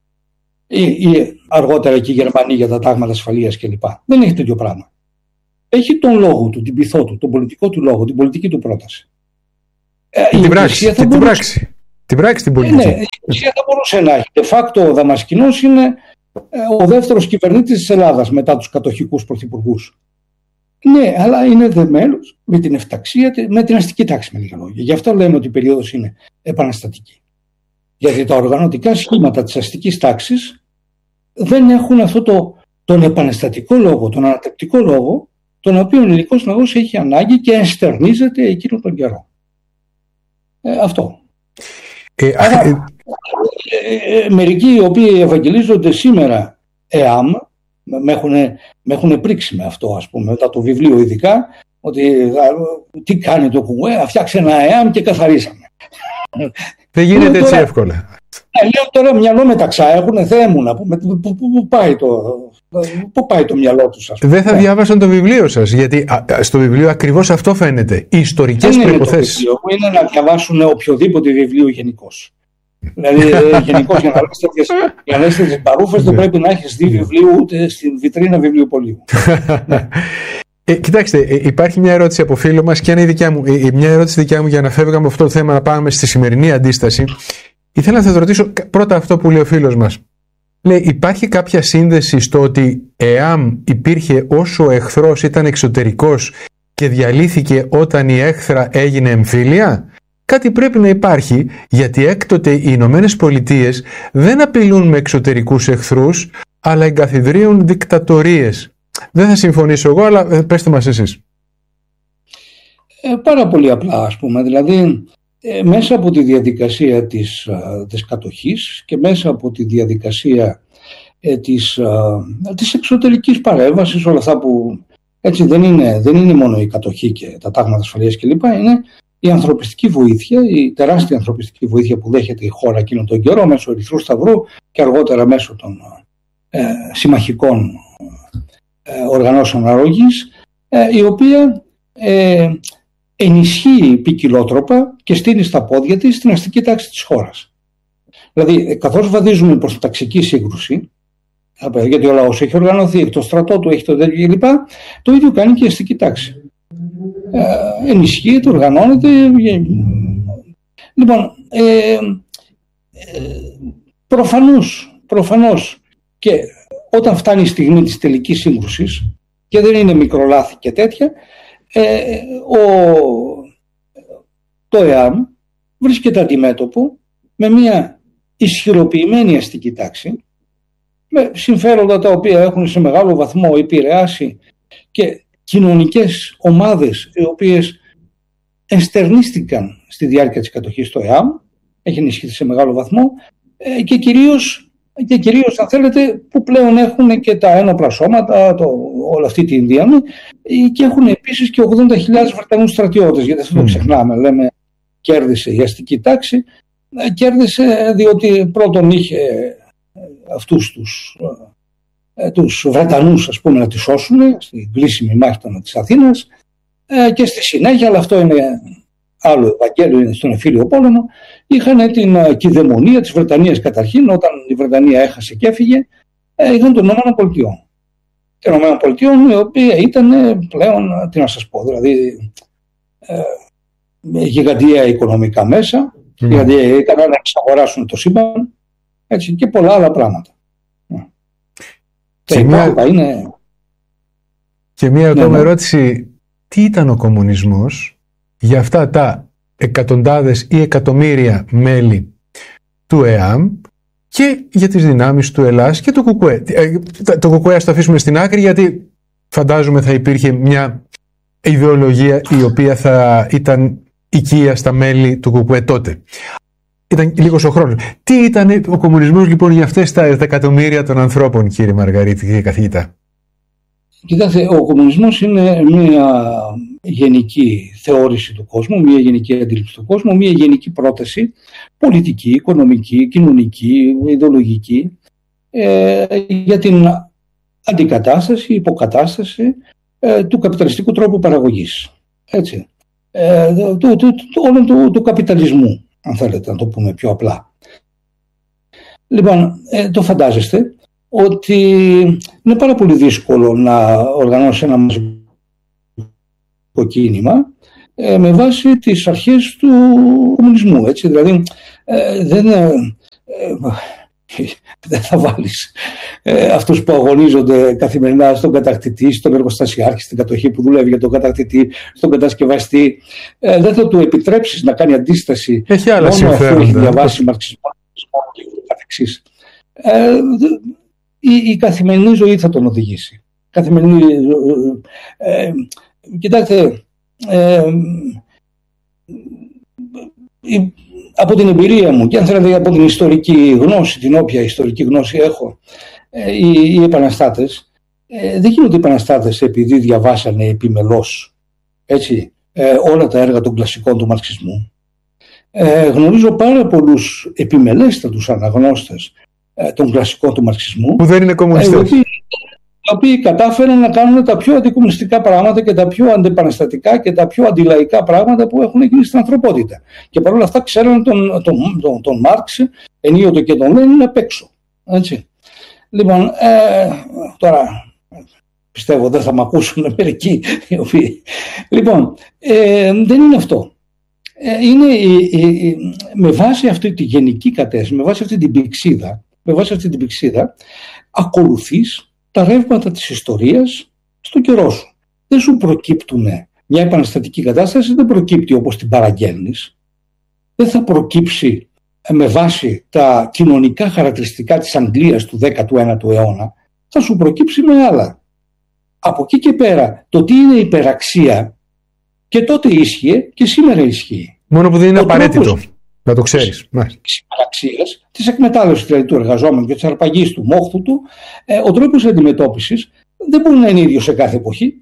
Ή, ή αργότερα και οι Γερμανοί για τα τάγματα ασφαλείας κλπ. Δεν έχει τέτοιο πράγμα. έχει τον λόγο του, την πειθό του, τον πολιτικό του λόγο, την πολιτική του πρόταση. Την ε, πράξη, την μπορούσε... πράξη. Την πράξη την πολιτική. Ε, ναι, η Εκκλησία θα μπορούσε να έχει. De facto ο Δαμασκηνός είναι ο δεύτερος κυβερνήτης της Ελλάδας μετά τους κατοχικούς πρωθυπουργούς. Ναι, αλλά είναι δεμένος με την εφταξία, με την αστική τάξη, με λίγα λόγια. Γι' αυτό λέμε ότι η περίοδος είναι επαναστατική. Γιατί τα οργανωτικά σχήματα της αστικής τάξης δεν έχουν αυτό το, τον επαναστατικό λόγο, τον ανατρεπτικό λόγο, τον οποίο ο ελληνικός λαός έχει ανάγκη και ενστερνίζεται εκείνο τον καιρό. Ε, αυτό. Ε, Άρα, ε, ε, ε, μερικοί οι οποίοι ευαγγελίζονται σήμερα ΕΑΜ, με έχουν, με έχουν πρίξει με αυτό, ας πούμε, μετά το βιβλίο ειδικά, ότι τι κάνει το ΚΚΕ, φτιάξε ένα ΕΑΜ και καθαρίσαμε. Δεν γίνεται έτσι τώρα, εύκολα. Ε, λέω τώρα μυαλό μεταξά, έχουν Θεέ μου να πούμε, πού, πού, πού, πάει το, πού πάει το μυαλό τους. Ας πούμε. Δεν θα διάβασαν το βιβλίο σας, γιατί α, στο βιβλίο ακριβώς αυτό φαίνεται, οι ιστορικές προϋποθέσεις. Δεν είναι το βιβλίο, είναι να διαβάσουν οποιοδήποτε βιβλίο γενικώς. Δηλαδή, γενικώς για να λες τέτοιες παρούφες δεν πρέπει να έχεις δει βιβλίου ούτε στην βιτρίνα βιβλιοπωλείου. Ε, κοιτάξτε, ε, υπάρχει μια ερώτηση από φίλο μας και είναι η δικιά μου, ε, μια ερώτηση δικιά μου για να φεύγαμε από αυτό το θέμα να πάμε στη σημερινή αντίσταση. Ήθελα να σας ρωτήσω πρώτα αυτό που λέει ο φίλος μας. Λέει, υπάρχει κάποια σύνδεση στο ότι εάν υπήρχε όσο ο εχθρός ήταν εξωτερικός και διαλύθηκε όταν η έχθρα έγινε εμφύλια? Κάτι πρέπει να υπάρχει, γιατί έκτοτε οι Ηνωμένες Πολιτείες δεν απειλούν με εξωτερικούς εχθρούς, αλλά εγκαθιδρύουν δικτατορίες. Δεν θα συμφωνήσω εγώ, αλλά πέστε μας εσείς. Ε, πάρα πολύ απλά, ας πούμε. Δηλαδή, ε, μέσα από τη διαδικασία της, α, της κατοχής και μέσα από τη διαδικασία ε, της, α, της εξωτερικής παρέμβασης, όλα αυτά που έτσι δεν είναι, δεν είναι μόνο η κατοχή και τα τάγματα ασφαλείας κλπ. Είναι η ανθρωπιστική βοήθεια, η τεράστια ανθρωπιστική βοήθεια που δέχεται η χώρα εκείνο τον καιρό μέσω Ερυθρού Σταυρού και αργότερα μέσω των ε, συμμαχικών ε, οργανώσεων αρρωγής, ε, η οποία ε, ενισχύει ποικιλότροπα και στείνει στα πόδια της την αστική τάξη της χώρας. Δηλαδή, καθώς βαδίζουμε προς την ταξική σύγκρουση, γιατί ο λαός έχει οργανωθεί, έχει το στρατό του, έχει το τέτοιο κλπ. Το ίδιο κάνει και η αστική τάξη. Ε, ενισχύεται, οργανώνεται. Λοιπόν, ε, ε, προφανώς, προφανώς και όταν φτάνει η στιγμή της τελικής σύγκρουσης και δεν είναι μικρολάθη και τέτοια, ε, ο, το ΕΑΜ βρίσκεται αντιμέτωπο με μια ισχυροποιημένη αστική τάξη, με συμφέροντα τα οποία έχουν σε μεγάλο βαθμό επηρεάσει και κοινωνικές ομάδες οι οποίες ενστερνίστηκαν στη διάρκεια της κατοχής στο ΕΑΜ, έχει ενισχυθεί σε μεγάλο βαθμό και κυρίως, και κυρίως αν θέλετε που πλέον έχουν και τα ένοπλα σώματα, το, όλη αυτή την δύναμη, και έχουν επίσης και ογδόντα χιλιάδες Βρετανούς στρατιώτες, γιατί αυτό το ξεχνάμε, λέμε κέρδισε η αστική τάξη, κέρδισε διότι πρώτον είχε αυτούς τους τους Βρετανούς, ας πούμε, να τη σώσουν στην κλείσιμη μάχη των της Αθήνας ε, και στη συνέχεια, αλλά αυτό είναι άλλο Ευαγγέλιο, είναι στον εμφύλιο πόλεμο, είχαν την uh, κυδαιμονία της Βρετανίας καταρχήν, όταν η Βρετανία έχασε και έφυγε, ε, είχαν των ΗΠΑ. Των ΗΠΑ, η οποία ήταν πλέον, τι να σας πω, δηλαδή ε, γιγαντιαία οικονομικά μέσα, mm. γιατί ήταν να εξαγοράσουν το σύμπαν, έτσι, και πολλά άλλα πράγματα. Και μια, είναι... και μια ακόμα ναι, ερώτηση, τι ήταν ο κομμουνισμός για αυτά τα εκατοντάδες ή εκατομμύρια μέλη του ΕΑΜ και για τις δυνάμεις του Ελλάς και του ΚΚΕ. Το ΚΚΕ ας το αφήσουμε στην άκρη, γιατί φαντάζομαι θα υπήρχε μια ιδεολογία η οποία θα ήταν οικία στα μέλη του ΚΚΕ τότε. Ήταν λίγος ο χρόνος. Τι ήταν ο κομμουνισμός λοιπόν για αυτές τα εκατομμύρια των ανθρώπων, κύριε Μαργαρίτη, κύριε καθηγητά? Κοιτάξτε, ο κομμουνισμός είναι μια γενική θεώρηση του κόσμου, μια γενική αντίληψη του κόσμου, μια γενική πρόταση πολιτική, οικονομική, κοινωνική, ιδεολογική ε, για την αντικατάσταση, υποκατάσταση ε, του καπιταλιστικού τρόπου παραγωγής. Έτσι. Ε, του, του, του, του, του, του καπιταλισμού, αν θέλετε να το πούμε πιο απλά. Λοιπόν, ε, το φαντάζεστε ότι είναι πάρα πολύ δύσκολο να οργανώσει ένα μαζικό κίνημα ε, με βάση τις αρχές του κομμουνισμού. Έτσι. Δηλαδή ε, δεν, ε, ε, δεν θα βάλεις ε, αυτούς που αγωνίζονται καθημερινά στον κατακτητή, στον εργοστασιάρχη, στην κατοχή που δουλεύει για τον κατακτητή, στον κατασκευαστή. Ε, δεν θα του επιτρέψεις να κάνει αντίσταση έχει άλλα μόνο συμφέροντα. αφού έχει διαβάσει μαρξισμό και καθεξής. Ε, η, η καθημερινή ζωή θα τον οδηγήσει. Καθημερινή, ε, ε, κοιτάξτε, ε, η, από την εμπειρία μου και αν θέλετε από την ιστορική γνώση, την όποια ιστορική γνώση έχω, ε, οι, οι επαναστάτες ε, δεν γίνονται επαναστάτες επειδή διαβάσανε επιμελώς έτσι, ε, όλα τα έργα των κλασικών του μαρξισμού. Ε, γνωρίζω πάρα πολλούς επιμελέστατους αναγνώστες ε, των κλασικών του μαρξισμού που δεν είναι κομμουνιστές. Ε, οι οποίοι κατάφεραν να κάνουν τα πιο αντικομμουνιστικά πράγματα και τα πιο αντεπαναστατικά και τα πιο αντιλαϊκά πράγματα που έχουν γίνει στην ανθρωπότητα. Και παρόλα αυτά ξέραν τον, τον, τον, τον Μάρξ, ενίοτε και τον Λένιν απ' έξω. Έτσι. Λοιπόν, ε, τώρα πιστεύω δεν θα μ' ακούσουν μερικοί οι οποίοι... Λοιπόν, ε, δεν είναι αυτό. Ε, είναι η, η, η, με βάση αυτή τη γενική κατεύθυνση, με βάση αυτή την πηξίδα, με βάση αυτή την πηξίδα, ακολουθείς τα ρεύματα της ιστορίας στο καιρό σου. Δεν σου προκύπτουν μια επαναστατική κατάσταση, δεν προκύπτει όπως την παραγγέλνεις. Δεν θα προκύψει με βάση τα κοινωνικά χαρακτηριστικά της Αγγλίας του δέκατου ένατου αιώνα, θα σου προκύψει με άλλα. Από εκεί και πέρα, το τι είναι υπεραξία και τότε ίσχυε και σήμερα ισχύει. Μόνο που δεν είναι ο απαραίτητο. Τρόπος... Να το ξέρεις. Της υπεραξίας, της εκμετάλλευσης δηλαδή του εργαζόμενου και της αρπαγής του μόχθου του, ε, ο τρόπος αντιμετώπισης δεν μπορεί να είναι ίδιος σε κάθε εποχή.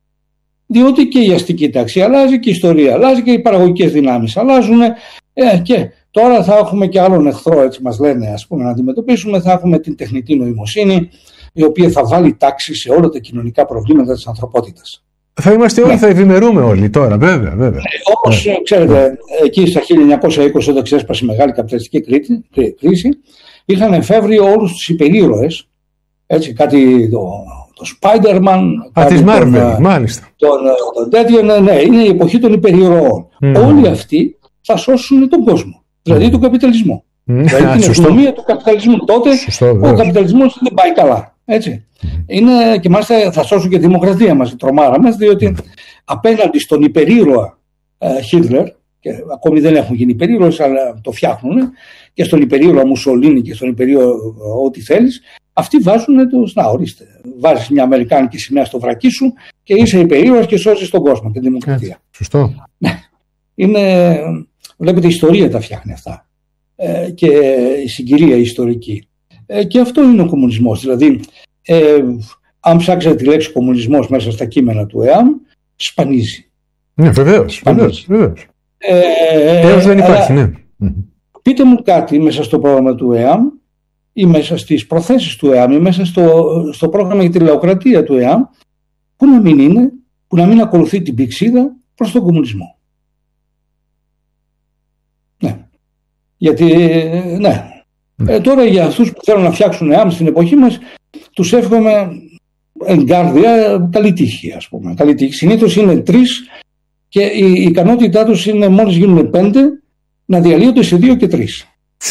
Διότι και η αστική τάξη αλλάζει και η ιστορία αλλάζει και οι παραγωγικές δυνάμεις αλλάζουν. Ε, και τώρα θα έχουμε και άλλον εχθρό, έτσι μας λένε, ας πούμε, να αντιμετωπίσουμε. Θα έχουμε την τεχνητή νοημοσύνη, η οποία θα βάλει τάξη σε όλα τα κοινωνικά προβλήματα της ανθρωπότητας. Θα είμαστε όλοι, ναι. θα ευημερούμε όλοι τώρα, βέβαια. βέβαια. Ε, όμως, ναι. ξέρετε, εκεί στα χίλια εννιακόσια είκοσι, όταν ξέσπασε η μεγάλη καπιταλιστική κρίση, είχαν εφεύρει όλους τους υπερήρωες. Έτσι, κάτι το, το Spider-Man. Α, της Marvel, τον, μάλιστα. Τον, τον τέτοιο, ναι, ναι, είναι η εποχή των υπερηρωών. Mm. Όλοι αυτοί θα σώσουν τον κόσμο, δηλαδή mm. τον καπιταλισμό. Mm. Δηλαδή την οικονομία του καπιταλισμού. Τότε σωστό, ο καπιταλισμός δεν πάει καλά. Έτσι. Mm. Είναι, και μάλιστα θα σώσουν και τη δημοκρατία μας, η τρομάρα μας, διότι mm. απέναντι στον υπερήρωα Χίτλερ, και ακόμη δεν έχουν γίνει υπερήρωες, αλλά το φτιάχνουν, και στον υπερήρωα Μουσολίνι και στον υπερήρωα ό,τι θέλεις, αυτοί βάζουν το. Να, ορίστε. Βάζεις μια αμερικάνικη σημαία στο βρακί σου και είσαι υπερήρωας και σώζεις τον κόσμο και τη δημοκρατία. Yeah, σωστό. Είναι, βλέπετε, η ιστορία τα φτιάχνει αυτά. Ε, και η συγκυρία η ιστορική. Ε, και αυτό είναι ο κομμουνισμός. Δηλαδή, ε, αν ψάξετε τη λέξη κομμουνισμός μέσα στα κείμενα του ΕΑΜ, σπανίζει. Ναι, βεβαίως. βεβαίως, βεβαίως. Ε, Έως δεν υπάρχει, αλλά, ναι. Πείτε μου κάτι μέσα στο πρόγραμμα του ΕΑΜ ή μέσα στις προθέσεις του ΕΑΜ ή μέσα στο, στο πρόγραμμα για τη λαοκρατία του ΕΑΜ, που να μην είναι, που να μην ακολουθεί την πηξίδα προς τον κομμουνισμό. Ναι. Γιατί, ναι. Ε, τώρα για αυτούς που θέλουν να φτιάξουν ΕΑΜ στην εποχή μας, τους εύχομαι εγκάρδια καλή τύχη, ας πούμε. Καλή τύχη. Συνήθως είναι τρεις και η ικανότητά τους είναι μόλις γίνουν πέντε να διαλύονται σε δύο και τρεις.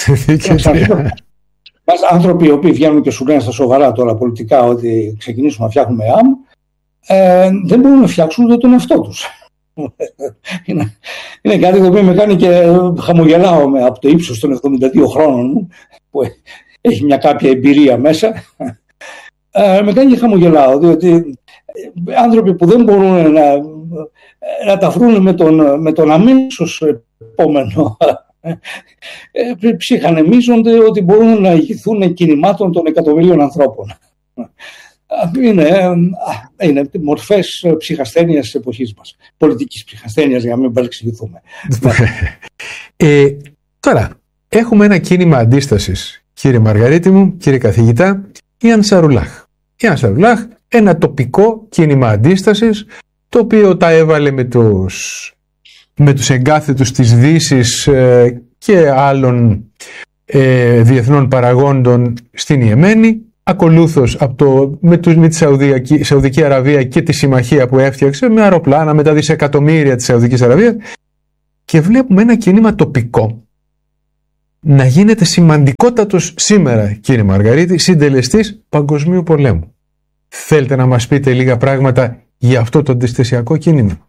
Μας άνθρωποι οι οποίοι βγαίνουν και σου λένε στα σοβαρά τώρα πολιτικά ότι ξεκινήσουμε να φτιάχνουμε ΕΑΜ, ε, δεν μπορούν να φτιάξουν ούτε τον εαυτό τους. είναι, είναι κάτι το οποίο με κάνει και χαμογελάω με, από το ύψος των εβδομήντα δύο χρόνων μου, που έχει μια κάποια εμπειρία μέσα. Ε, με κάνει και χαμογελάω, διότι άνθρωποι που δεν μπορούν να, να τα βρουν με τον, με τον αμέσως επόμενο ε, ψυχανεμίζονται ότι μπορούν να ηγηθούν κινημάτων των εκατομμυρίων ανθρώπων. Είναι, είναι μορφές ψυχασθένειας της εποχής μας. Πολιτικής ψυχασθένειας, για να μην παρεξηγηθούμε. ε, τώρα, έχουμε ένα κίνημα αντίστασης, κύριε Μαργαρίτη μου, κύριε καθηγητά, η Ανσαρουλάχ. Η Ανσαρουλάχ, ένα τοπικό κίνημα αντίστασης, το οποίο τα έβαλε με τους, με τους εγκάθετους της Δύσης ε, και άλλων ε, διεθνών παραγόντων στην Ιεμένη, ακολούθως από το, με, τους, με τη Σαουδική, Σαουδική Αραβία και τη συμμαχία που έφτιαξε με αεροπλάνα με τα δισεκατομμύρια της Σαουδικής Αραβίας, και βλέπουμε ένα κίνημα τοπικό να γίνεται σημαντικότατος σήμερα, κύριε Μαργαρίτη, συντελεστής παγκοσμίου πολέμου. Θέλετε να μας πείτε λίγα πράγματα για αυτό το αντιστασιακό κίνημα?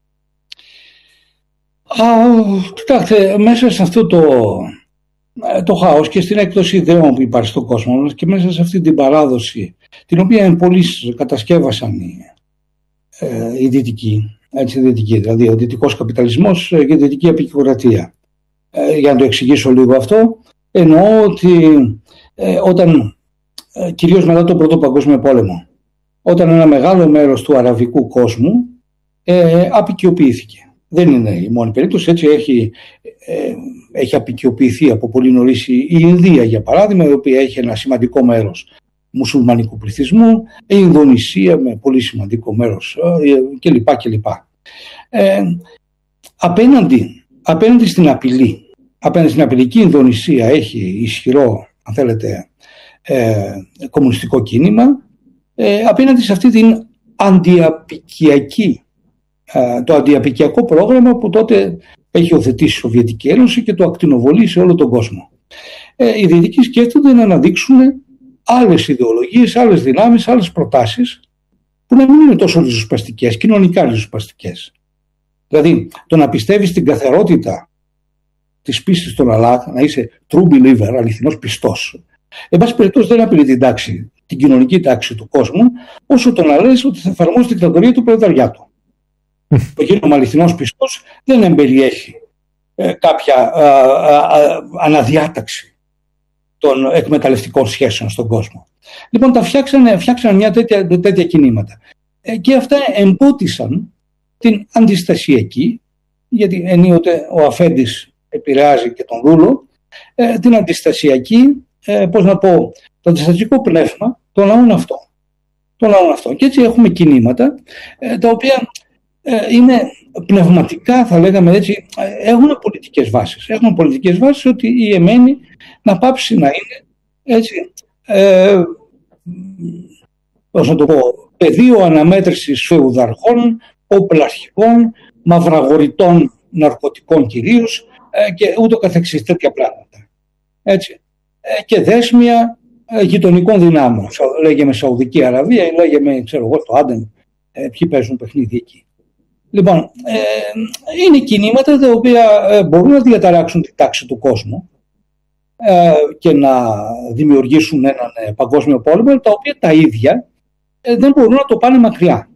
Α, κοιτάξτε, μέσα σε αυτό το, το χάος και στην έκδοση ιδεών που υπάρχει στον κόσμο και μέσα σε αυτή την παράδοση, την οποία πολλοί κατασκεύασαν οι, ε, οι δυτικοί, έτσι, δυτικοί, δηλαδή ο δυτικός καπιταλισμός και η δυτική επικρατεία. Ε, για να το εξηγήσω λίγο αυτό, εννοώ ότι ε, όταν, ε, κυρίως μετά τον Πρώτο Παγκόσμιο Πόλεμο, όταν ένα μεγάλο μέρος του αραβικού κόσμου ε, απικιοποιήθηκε. Δεν είναι η μόνη περίπτωση, έτσι έχει, ε, έχει απικιοποιηθεί από πολύ νωρίς η Ινδία, για παράδειγμα, η οποία έχει ένα σημαντικό μέρος μουσουλμανικού πληθυσμού, η Ινδονησία με πολύ σημαντικό μέρος ε, κλπ. κλπ. Ε, απέναντι, απέναντι στην απειλή, απέναντι στην απειλή, η Ινδονησία έχει ισχυρό, αν θέλετε, ε, κομμουνιστικό κίνημα, ε, απέναντι σε αυτή την αντιαπικιακή το αντιαπικιακό πρόγραμμα που τότε έχει οθετήσει η Σοβιετική Ένωση και το ακτινοβολεί σε όλο τον κόσμο. Ε, οι δυτικοί σκέφτονται να αναδείξουν άλλες ιδεολογίες, άλλες δυνάμεις, άλλες προτάσεις που να μην είναι τόσο ριζοσπαστικές, κοινωνικά ριζοσπαστικές. Δηλαδή, το να πιστεύεις στην καθαρότητα της πίστης στον Allah, να είσαι true believer, αληθινός πιστός, εν πάση περιπτώσει δεν απειλεί την τάξη, την κοινωνική τάξη του κόσμου, όσο το να λες ότι θα εφαρμόσει την δικτατορία του προλεταριάτου. Το γίνομαι αληθινός πιστός δεν εμπεριέχει ε, κάποια ε, ε, αναδιάταξη των εκμεταλλευτικών σχέσεων στον κόσμο. Λοιπόν, τα φτιάξανε, φτιάξανε μια τέτοια, τέτοια κινήματα. Ε, και αυτά εμπότισαν την αντιστασιακή, γιατί ενίοτε ο αφέντης επηρεάζει και τον δούλο, ε, την αντιστασιακή, ε, πώς να πω, το αντιστασιακό πνεύμα των λαών αυτό. Των λαών αυτό. Και έτσι έχουμε κινήματα ε, τα οποία είναι πνευματικά, θα λέγαμε έτσι, έχουν πολιτικές βάσεις. Έχουν πολιτικές βάσεις ότι η Εμένη να πάψει να είναι έτσι, ε, πώς να το πω, πεδίο αναμέτρησης φεουδαρχών, οπλαρχικών, μαυραγορητών ναρκωτικών κυρίως ε, και ούτω καθεξής, τέτοια πράγματα. Έτσι. Ε, και δέσμια ε, γειτονικών δυνάμεων. Λέγαμε Σαουδική Αραβία ή λέγαμε, ξέρω εγώ, το Άντεν, ε, ποιοι παίζουν παιχνίδι εκεί. Λοιπόν, ε, είναι κινήματα τα οποία ε, μπορούν να διαταράξουν τη τάξη του κόσμου ε, και να δημιουργήσουν έναν ε, παγκόσμιο πόλεμο, τα οποία τα ίδια ε, δεν μπορούν να το πάνε μακριά.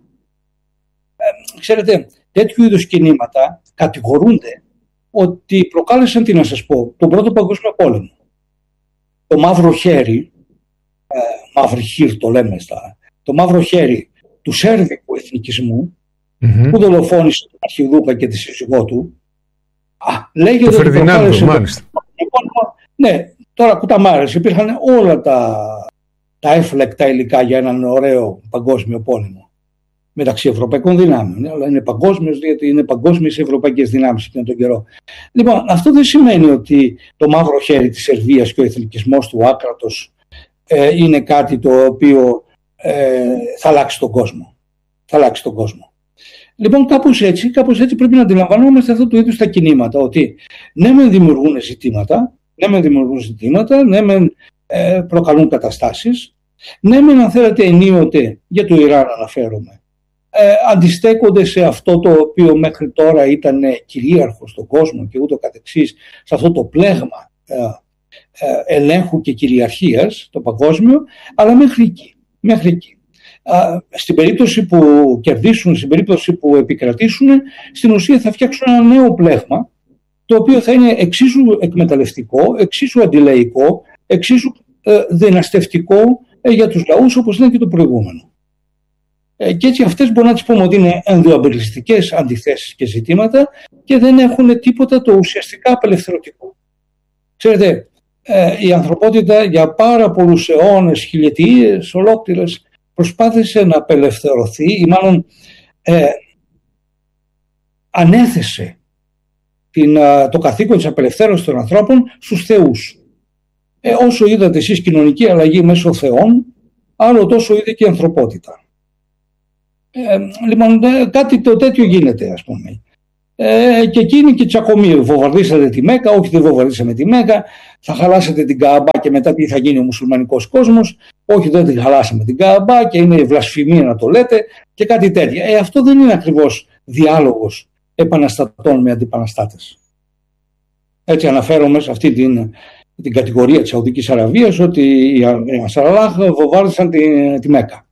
Ε, ξέρετε, τέτοιου είδους κινήματα κατηγορούνται ότι προκάλεσαν, τι να σας πω, τον Πρώτο Παγκόσμιο Πόλεμο. Το μαύρο χέρι, ε, μαύρη χείρ το λέμε στα, το μαύρο χέρι του σέρβικου εθνικισμού, Mm-hmm. που δολοφόνησε τον Αρχιδούκα και τη σύζυγό του. Α, λέγεται το Φερδινάντο, μάλιστα. Το... Ναι, τώρα κουταμάρες. Υπήρχαν όλα τα, τα έφλεκτα υλικά για έναν ωραίο παγκόσμιο πόλεμο μεταξύ ευρωπαϊκών δυνάμεων. Αλλά είναι παγκόσμιος, γιατί είναι παγκόσμιες ευρωπαϊκές δυνάμεις εκείνον τον καιρό. Λοιπόν, αυτό δεν σημαίνει ότι το μαύρο χέρι της Σερβίας και ο εθνικισμός του άκρατος ε, είναι κάτι το οποίο ε, θα αλλάξει τον κόσμο. Θα αλλάξει τον κόσμο. Λοιπόν, κάπως έτσι, κάπως έτσι πρέπει να αντιλαμβανόμαστε αυτό του είδους τα κινήματα, ότι ναι μεν δημιουργούν ζητήματα, ναι μεν δημιουργούν ζητήματα, ναι μεν ε, προκαλούν καταστάσεις, ναι μεν αν θέλετε ενίοτε, για το Ιράν αναφέρομαι, ε, αντιστέκονται σε αυτό το οποίο μέχρι τώρα ήταν κυρίαρχο στον κόσμο και ούτω καθεξής, σε αυτό το πλέγμα ε, ε, ελέγχου και κυριαρχίας, το παγκόσμιο, αλλά μέχρι εκεί, μέχρι εκεί. Στην περίπτωση που κερδίσουν, στην περίπτωση που επικρατήσουν, στην ουσία θα φτιάξουν ένα νέο πλέγμα, το οποίο θα είναι εξίσου εκμεταλλευτικό, εξίσου αντιλαϊκό, εξίσου ε, δυναστευτικό ε, για τους λαούς, όπως είναι και το προηγούμενο. Ε, και έτσι αυτές μπορούμε να τις πούμε ότι είναι ενδοαμπελιστικές αντιθέσεις και ζητήματα και δεν έχουν τίποτα το ουσιαστικά απελευθερωτικό. Ξέρετε, ε, η ανθρωπότητα για πάρα πολλούς αιώνες, χιλιετίες, ολόκληρες, προσπάθησε να απελευθερωθεί ή μάλλον ε, ανέθεσε την, το καθήκον της απελευθέρωσης των ανθρώπων στους θεούς. Ε, όσο είδατε εσείς κοινωνική αλλαγή μέσω θεών, άλλο τόσο είδε και η ανθρωπότητα. Ε, λοιπόν, κάτι το τέτοιο γίνεται, ας πούμε. Ε, και εκείνη και τσακωμή. Βομβαρδίσατε τη Μέκα, όχι δεν βομβαρδίσαμε τη Μέκα, θα χαλάσετε την Κααμπά και μετά τι θα γίνει ο μουσουλμανικός κόσμος, όχι δεν την χαλάσαμε την Κααμπά και είναι βλασφημία να το λέτε και κάτι τέτοια. Ε, αυτό δεν είναι ακριβώς διάλογος επαναστατών με αντιπαναστάτες. Έτσι αναφέρομαι σε αυτή την, την κατηγορία της Σαουδικής Αραβίας ότι οι Ανσαραλάχ βομβάρδισαν τη, τη Μέκα.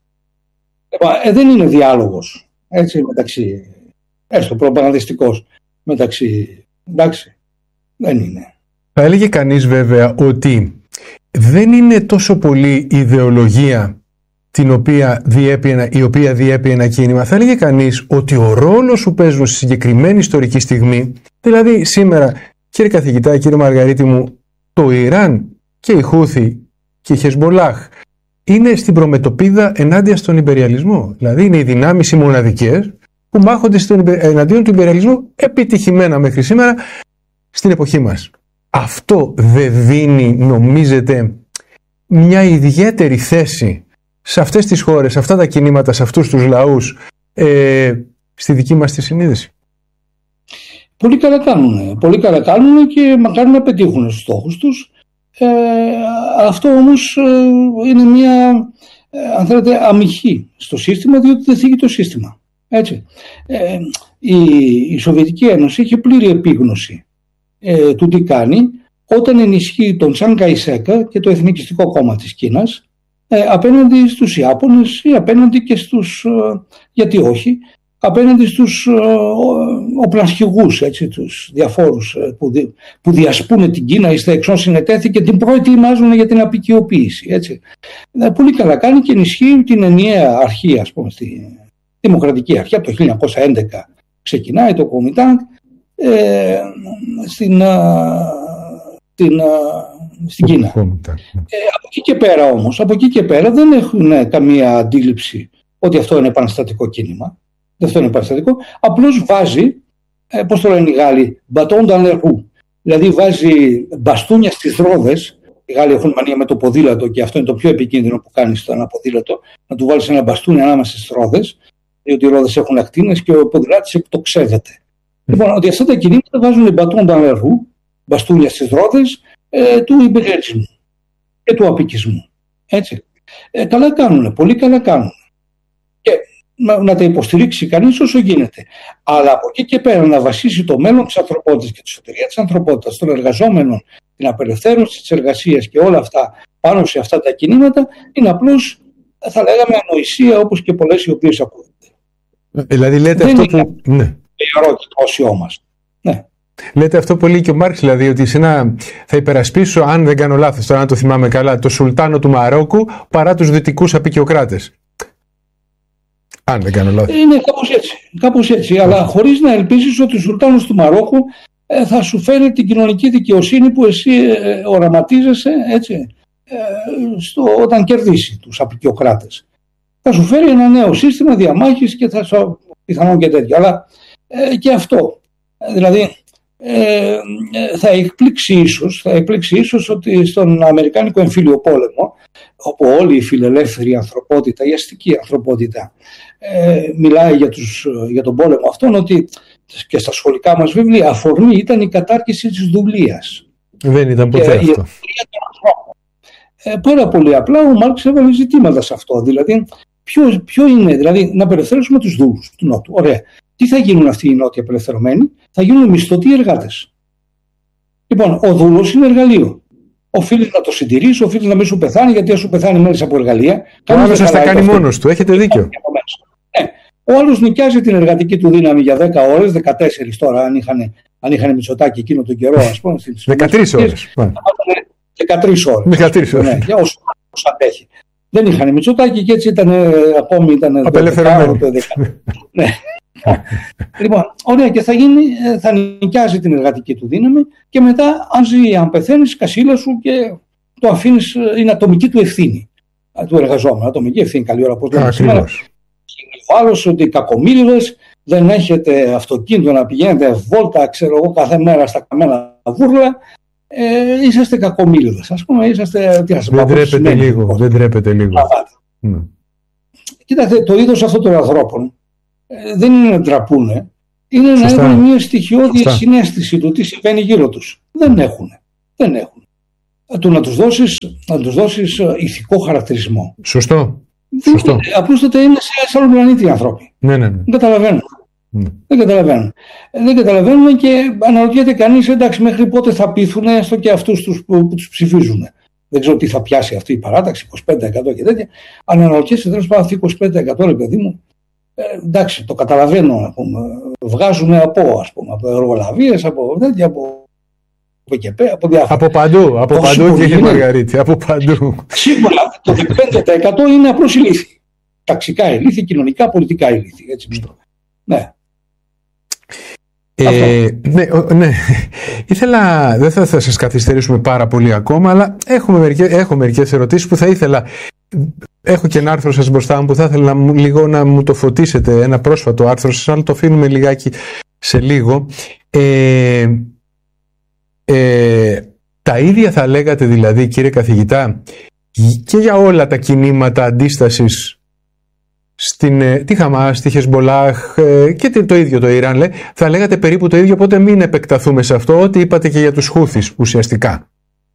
Ε, δεν είναι διάλογος, έτσι, μεταξύ, έστω προπαγανδιστικός, μεταξύ, εντάξει, δεν είναι. Θα έλεγε κανείς βέβαια ότι δεν είναι τόσο πολύ η ιδεολογία την οποία διέπει ένα, η οποία διέπει ένα κίνημα. Θα έλεγε κανείς ότι ο ρόλος που παίζουν στη συγκεκριμένη ιστορική στιγμή, δηλαδή σήμερα, κύριε καθηγητά, κύριε Μαργαρίτη μου, το Ιράν και η Χούθη και η Χεσμολάχ είναι στην προμετωπίδα ενάντια στον υπεριαλισμό. Δηλαδή είναι οι δυνάμεις οι μοναδικές που μάχονται στον, εναντίον του υπεριαλισμού επιτυχημένα μέχρι σήμερα στην εποχή μας. Αυτό δεν δίνει, νομίζετε, μια ιδιαίτερη θέση σε αυτές τις χώρες, σε αυτά τα κινήματα, σε αυτούς τους λαούς, ε, στη δική μας τη συνείδηση? Πολύ καλά κάνουν. Πολύ καλά κάνουν και μακάρι να πετύχουν στους στόχους τους. Ε, αυτό όμως ε, είναι μια, ε, αν θέλετε, αμυχή στο σύστημα, διότι δεν θίγει το σύστημα. Έτσι. Ε, η, η Σοβιετική Ένωση είχε πλήρη επίγνωση ε, του τι κάνει όταν ενισχύει τον Τσαν Καϊσέκα και το Εθνικιστικό Κόμμα της Κίνας ε, απέναντι στους Ιάπωνες ή απέναντι και στους, ε, γιατί όχι, απέναντι στους ε, οπλαρχηγούς, έτσι, τους διαφόρους ε, που, δι, που διασπούν την Κίνα, εις τα εξών συνετέθη και την προετοιμάζουν για την αποικιοποίηση. Έτσι. Ε, πολύ καλά κάνει και ενισχύει την ενιαία αρχή, ας πούμε, στη Δημοκρατική Αρχή. Από το χίλια εννιακόσια έντεκα ξεκινάει το Κομιτάνκ ε, στην, α, στην, α, στην Κίνα. Ε, από εκεί και πέρα όμως, από εκεί και πέρα δεν έχουν καμία αντίληψη ότι αυτό είναι επαναστατικό κίνημα. Δεν αυτό είναι επαναστατικό. Απλώς βάζει, ε, πώς το λένε οι Γάλλοι, μπατόν νταλερού. Δηλαδή βάζει μπαστούνια στις ρόδες. Οι Γάλλοι έχουν μανία με το ποδήλατο και αυτό είναι το πιο επικίνδυνο που κάνει στο ένα ποδήλατο. Να του βάλεις ένα μπαστούνι ανάμεσα στις ρόδες, διότι οι ρόδες έχουν ακτίνες και ο ποδηλάτης εκτοξεύεται. Mm. Λοιπόν, ότι αυτά τα κινήματα βάζουν μπατόν νταλερού, μπαστούνια στις ρόδες ε, του υπεριαλισμού και του απικισμού. Έτσι. Ε, καλά κάνουν, πολύ καλά κάνουν. Και να τα υποστηρίξει κανείς όσο γίνεται. Αλλά από εκεί και πέρα να βασίσει το μέλλον της ανθρωπότητας και τη σωτηρία της ανθρωπότητας, των εργαζόμενων, την απελευθέρωση της εργασίας και όλα αυτά πάνω σε αυτά τα κινήματα, είναι απλώς, θα λέγαμε, ανοησία, όπως και πολλές οι οποίες ακούγονται. Δηλαδή λέτε δεν αυτό είναι που... Ναι. ιερό και το όσιό μας. Ναι. Λέτε αυτό που λέει και ο Μάρξ, δηλαδή ότι σε ένα, θα υπερασπίσω, αν δεν κάνω λάθος, τώρα να το θυμάμαι καλά, το Σουλτάνο του Μαρόκου παρά τους δυτικούς απικιοκράτες. Αν δεν κάνω λάθος. Είναι κάπως έτσι, κάπως έτσι, αλλά χωρίς να ελπίσεις ότι ο Σουλτάνος του Μαρόκου ε, θα σου φέρει την κοινωνική δικαιοσύνη που εσύ ε, οραματίζεσαι, έτσι, ε, στο, όταν κερδίσει τους απικιοκράτες. Θα σου φέρει ένα νέο σύστημα διαμάχης και θα σου πιθανόν και τέτοια. Αλλά ε, και αυτό, δηλαδή ε, θα εκπλήξει ίσως, θα εκπλήξει ίσως ότι στον Αμερικάνικο εμφύλιο πόλεμο, όπου όλη η φιλελεύθερη ανθρωπότητα, η αστική ανθρωπότητα ε, μιλάει για, τους, για τον πόλεμο αυτόν, ότι και στα σχολικά μας βιβλία αφορμή ήταν η κατάρκηση της δουλείας. Δεν ήταν ποτέ και αυτό. Ε, πάρα πολύ απλά ο Μάρξ έβαλε ζητήματα σε αυτό. Δηλαδή, ποιο, ποιο είναι, δηλαδή να απελευθερώσουμε τους δούλους του Νότου. Ωραία. Τι θα γίνουν αυτοί οι Νότιοι απελευθερωμένοι? Θα γίνουν μισθωτοί εργάτες. Λοιπόν, ο δούλος είναι εργαλείο. Οφείλει να το συντηρήσει, οφείλει να μην σου πεθάνει, γιατί αν σου πεθάνει μέσα από εργαλεία. Ο άλλος θα τα κάνει μόνος του. Έχετε δίκιο. Ναι. Ο άλλος νοικιάζει την εργατική του δύναμη για δέκα ώρες, δεκατέσσερις τώρα, αν είχαν, αν είχαν Μητσοτάκη εκείνο τον καιρό, ας πούμε. δεκατρείς ώρες. δεκατρείς ώρες. δεκατρείς ώρες. Ναι, για όσο, όσο αντέχει. Δεν είχαν Μητσοτάκη και έτσι ήταν, ακόμη ήταν απελευθερωμένοι. Ναι. Λοιπόν, ωραία, και θα, γίνει, θα νοικιάζει την εργατική του δύναμη και μετά, αν ζει, αν πεθαίνεις, κασίλα σου και το αφήνεις, είναι ατομική του ευθύνη του εργαζόμενου. Ατομική ευθύνη, καλή ώρα, πώς λέμε σήμερα. Ο άλλος ότι οι κακομοίριδες δεν έχετε αυτοκίνητο να πηγαίνετε βόλτα, ξέρω εγώ, κάθε μέρα στα καμένα βούρλα ε, είσαστε κακομοίριδες, ας πούμε, είσαστε, τι ας πω, δεν τρέπετε λίγο, δεν τρέπετε λίγο. Mm. Κοίτατε, το είδος αυτών των ανθρώπων ε, δεν είναι να ντραπούνε, είναι Σωστά. να έχουν μια στοιχειώδη Σωστά. συναίσθηση του τι συμβαίνει γύρω τους. Δεν έχουν. Δεν έχουν. Του να τους δώσεις, να τους δώσεις ηθικό χαρακτηρισμό. Σωστό. Σωστό. Απλούστατα είναι σε άλλο πλανήτη οι άνθρωποι. Ναι, ναι, ναι. Δεν καταλαβαίνουν. Mm. Δεν καταλαβαίνουν. Δεν καταλαβαίνουν και αναρωτιέται κανείς, εντάξει, μέχρι πότε θα πείθουν έστω και αυτούς τους που, που τους ψηφίζουν. Δεν ξέρω τι θα πιάσει αυτή η παράταξη, είκοσι πέντε τοις εκατό και τέτοια. Αν αναρωτιέσαι, τέλος πάντων, είκοσι πέντε τοις εκατό, ρε παιδί μου, ε, εντάξει, το καταλαβαίνω. Α πούμε, βγάζουν από, ας πούμε, από εργολαβίες, από τέτοια, από. Από, από παντού, από παντού κύριε Μαργαρίτη, από παντού. Σίγουρα το δεκαπέντε τοις εκατό είναι απλώς ηλίθιοι. Ταξικά ηλίθιοι, κοινωνικά, πολιτικά ηλίθιοι. Έτσι, ναι. Ε, ναι, ναι. Ήθελα, δεν θα, θα σας καθυστερήσουμε πάρα πολύ ακόμα, αλλά έχουμε μερικές, έχω μερικές ερωτήσεις που θα ήθελα. Έχω και ένα άρθρο σας μπροστά μου που θα ήθελα να, λίγο να μου το φωτίσετε, ένα πρόσφατο άρθρο σας, αλλά το αφήνουμε λιγάκι σε λίγο. Ε, Ε, τα ίδια θα λέγατε δηλαδή, κύριε καθηγητά, και για όλα τα κινήματα αντίστασης στην, τη Χαμάς, τη Χεσμπολάχ και το ίδιο το Ιράν, λέει, θα λέγατε περίπου το ίδιο, οπότε μην επεκταθούμε σε αυτό, ό,τι είπατε και για τους Χούθις ουσιαστικά.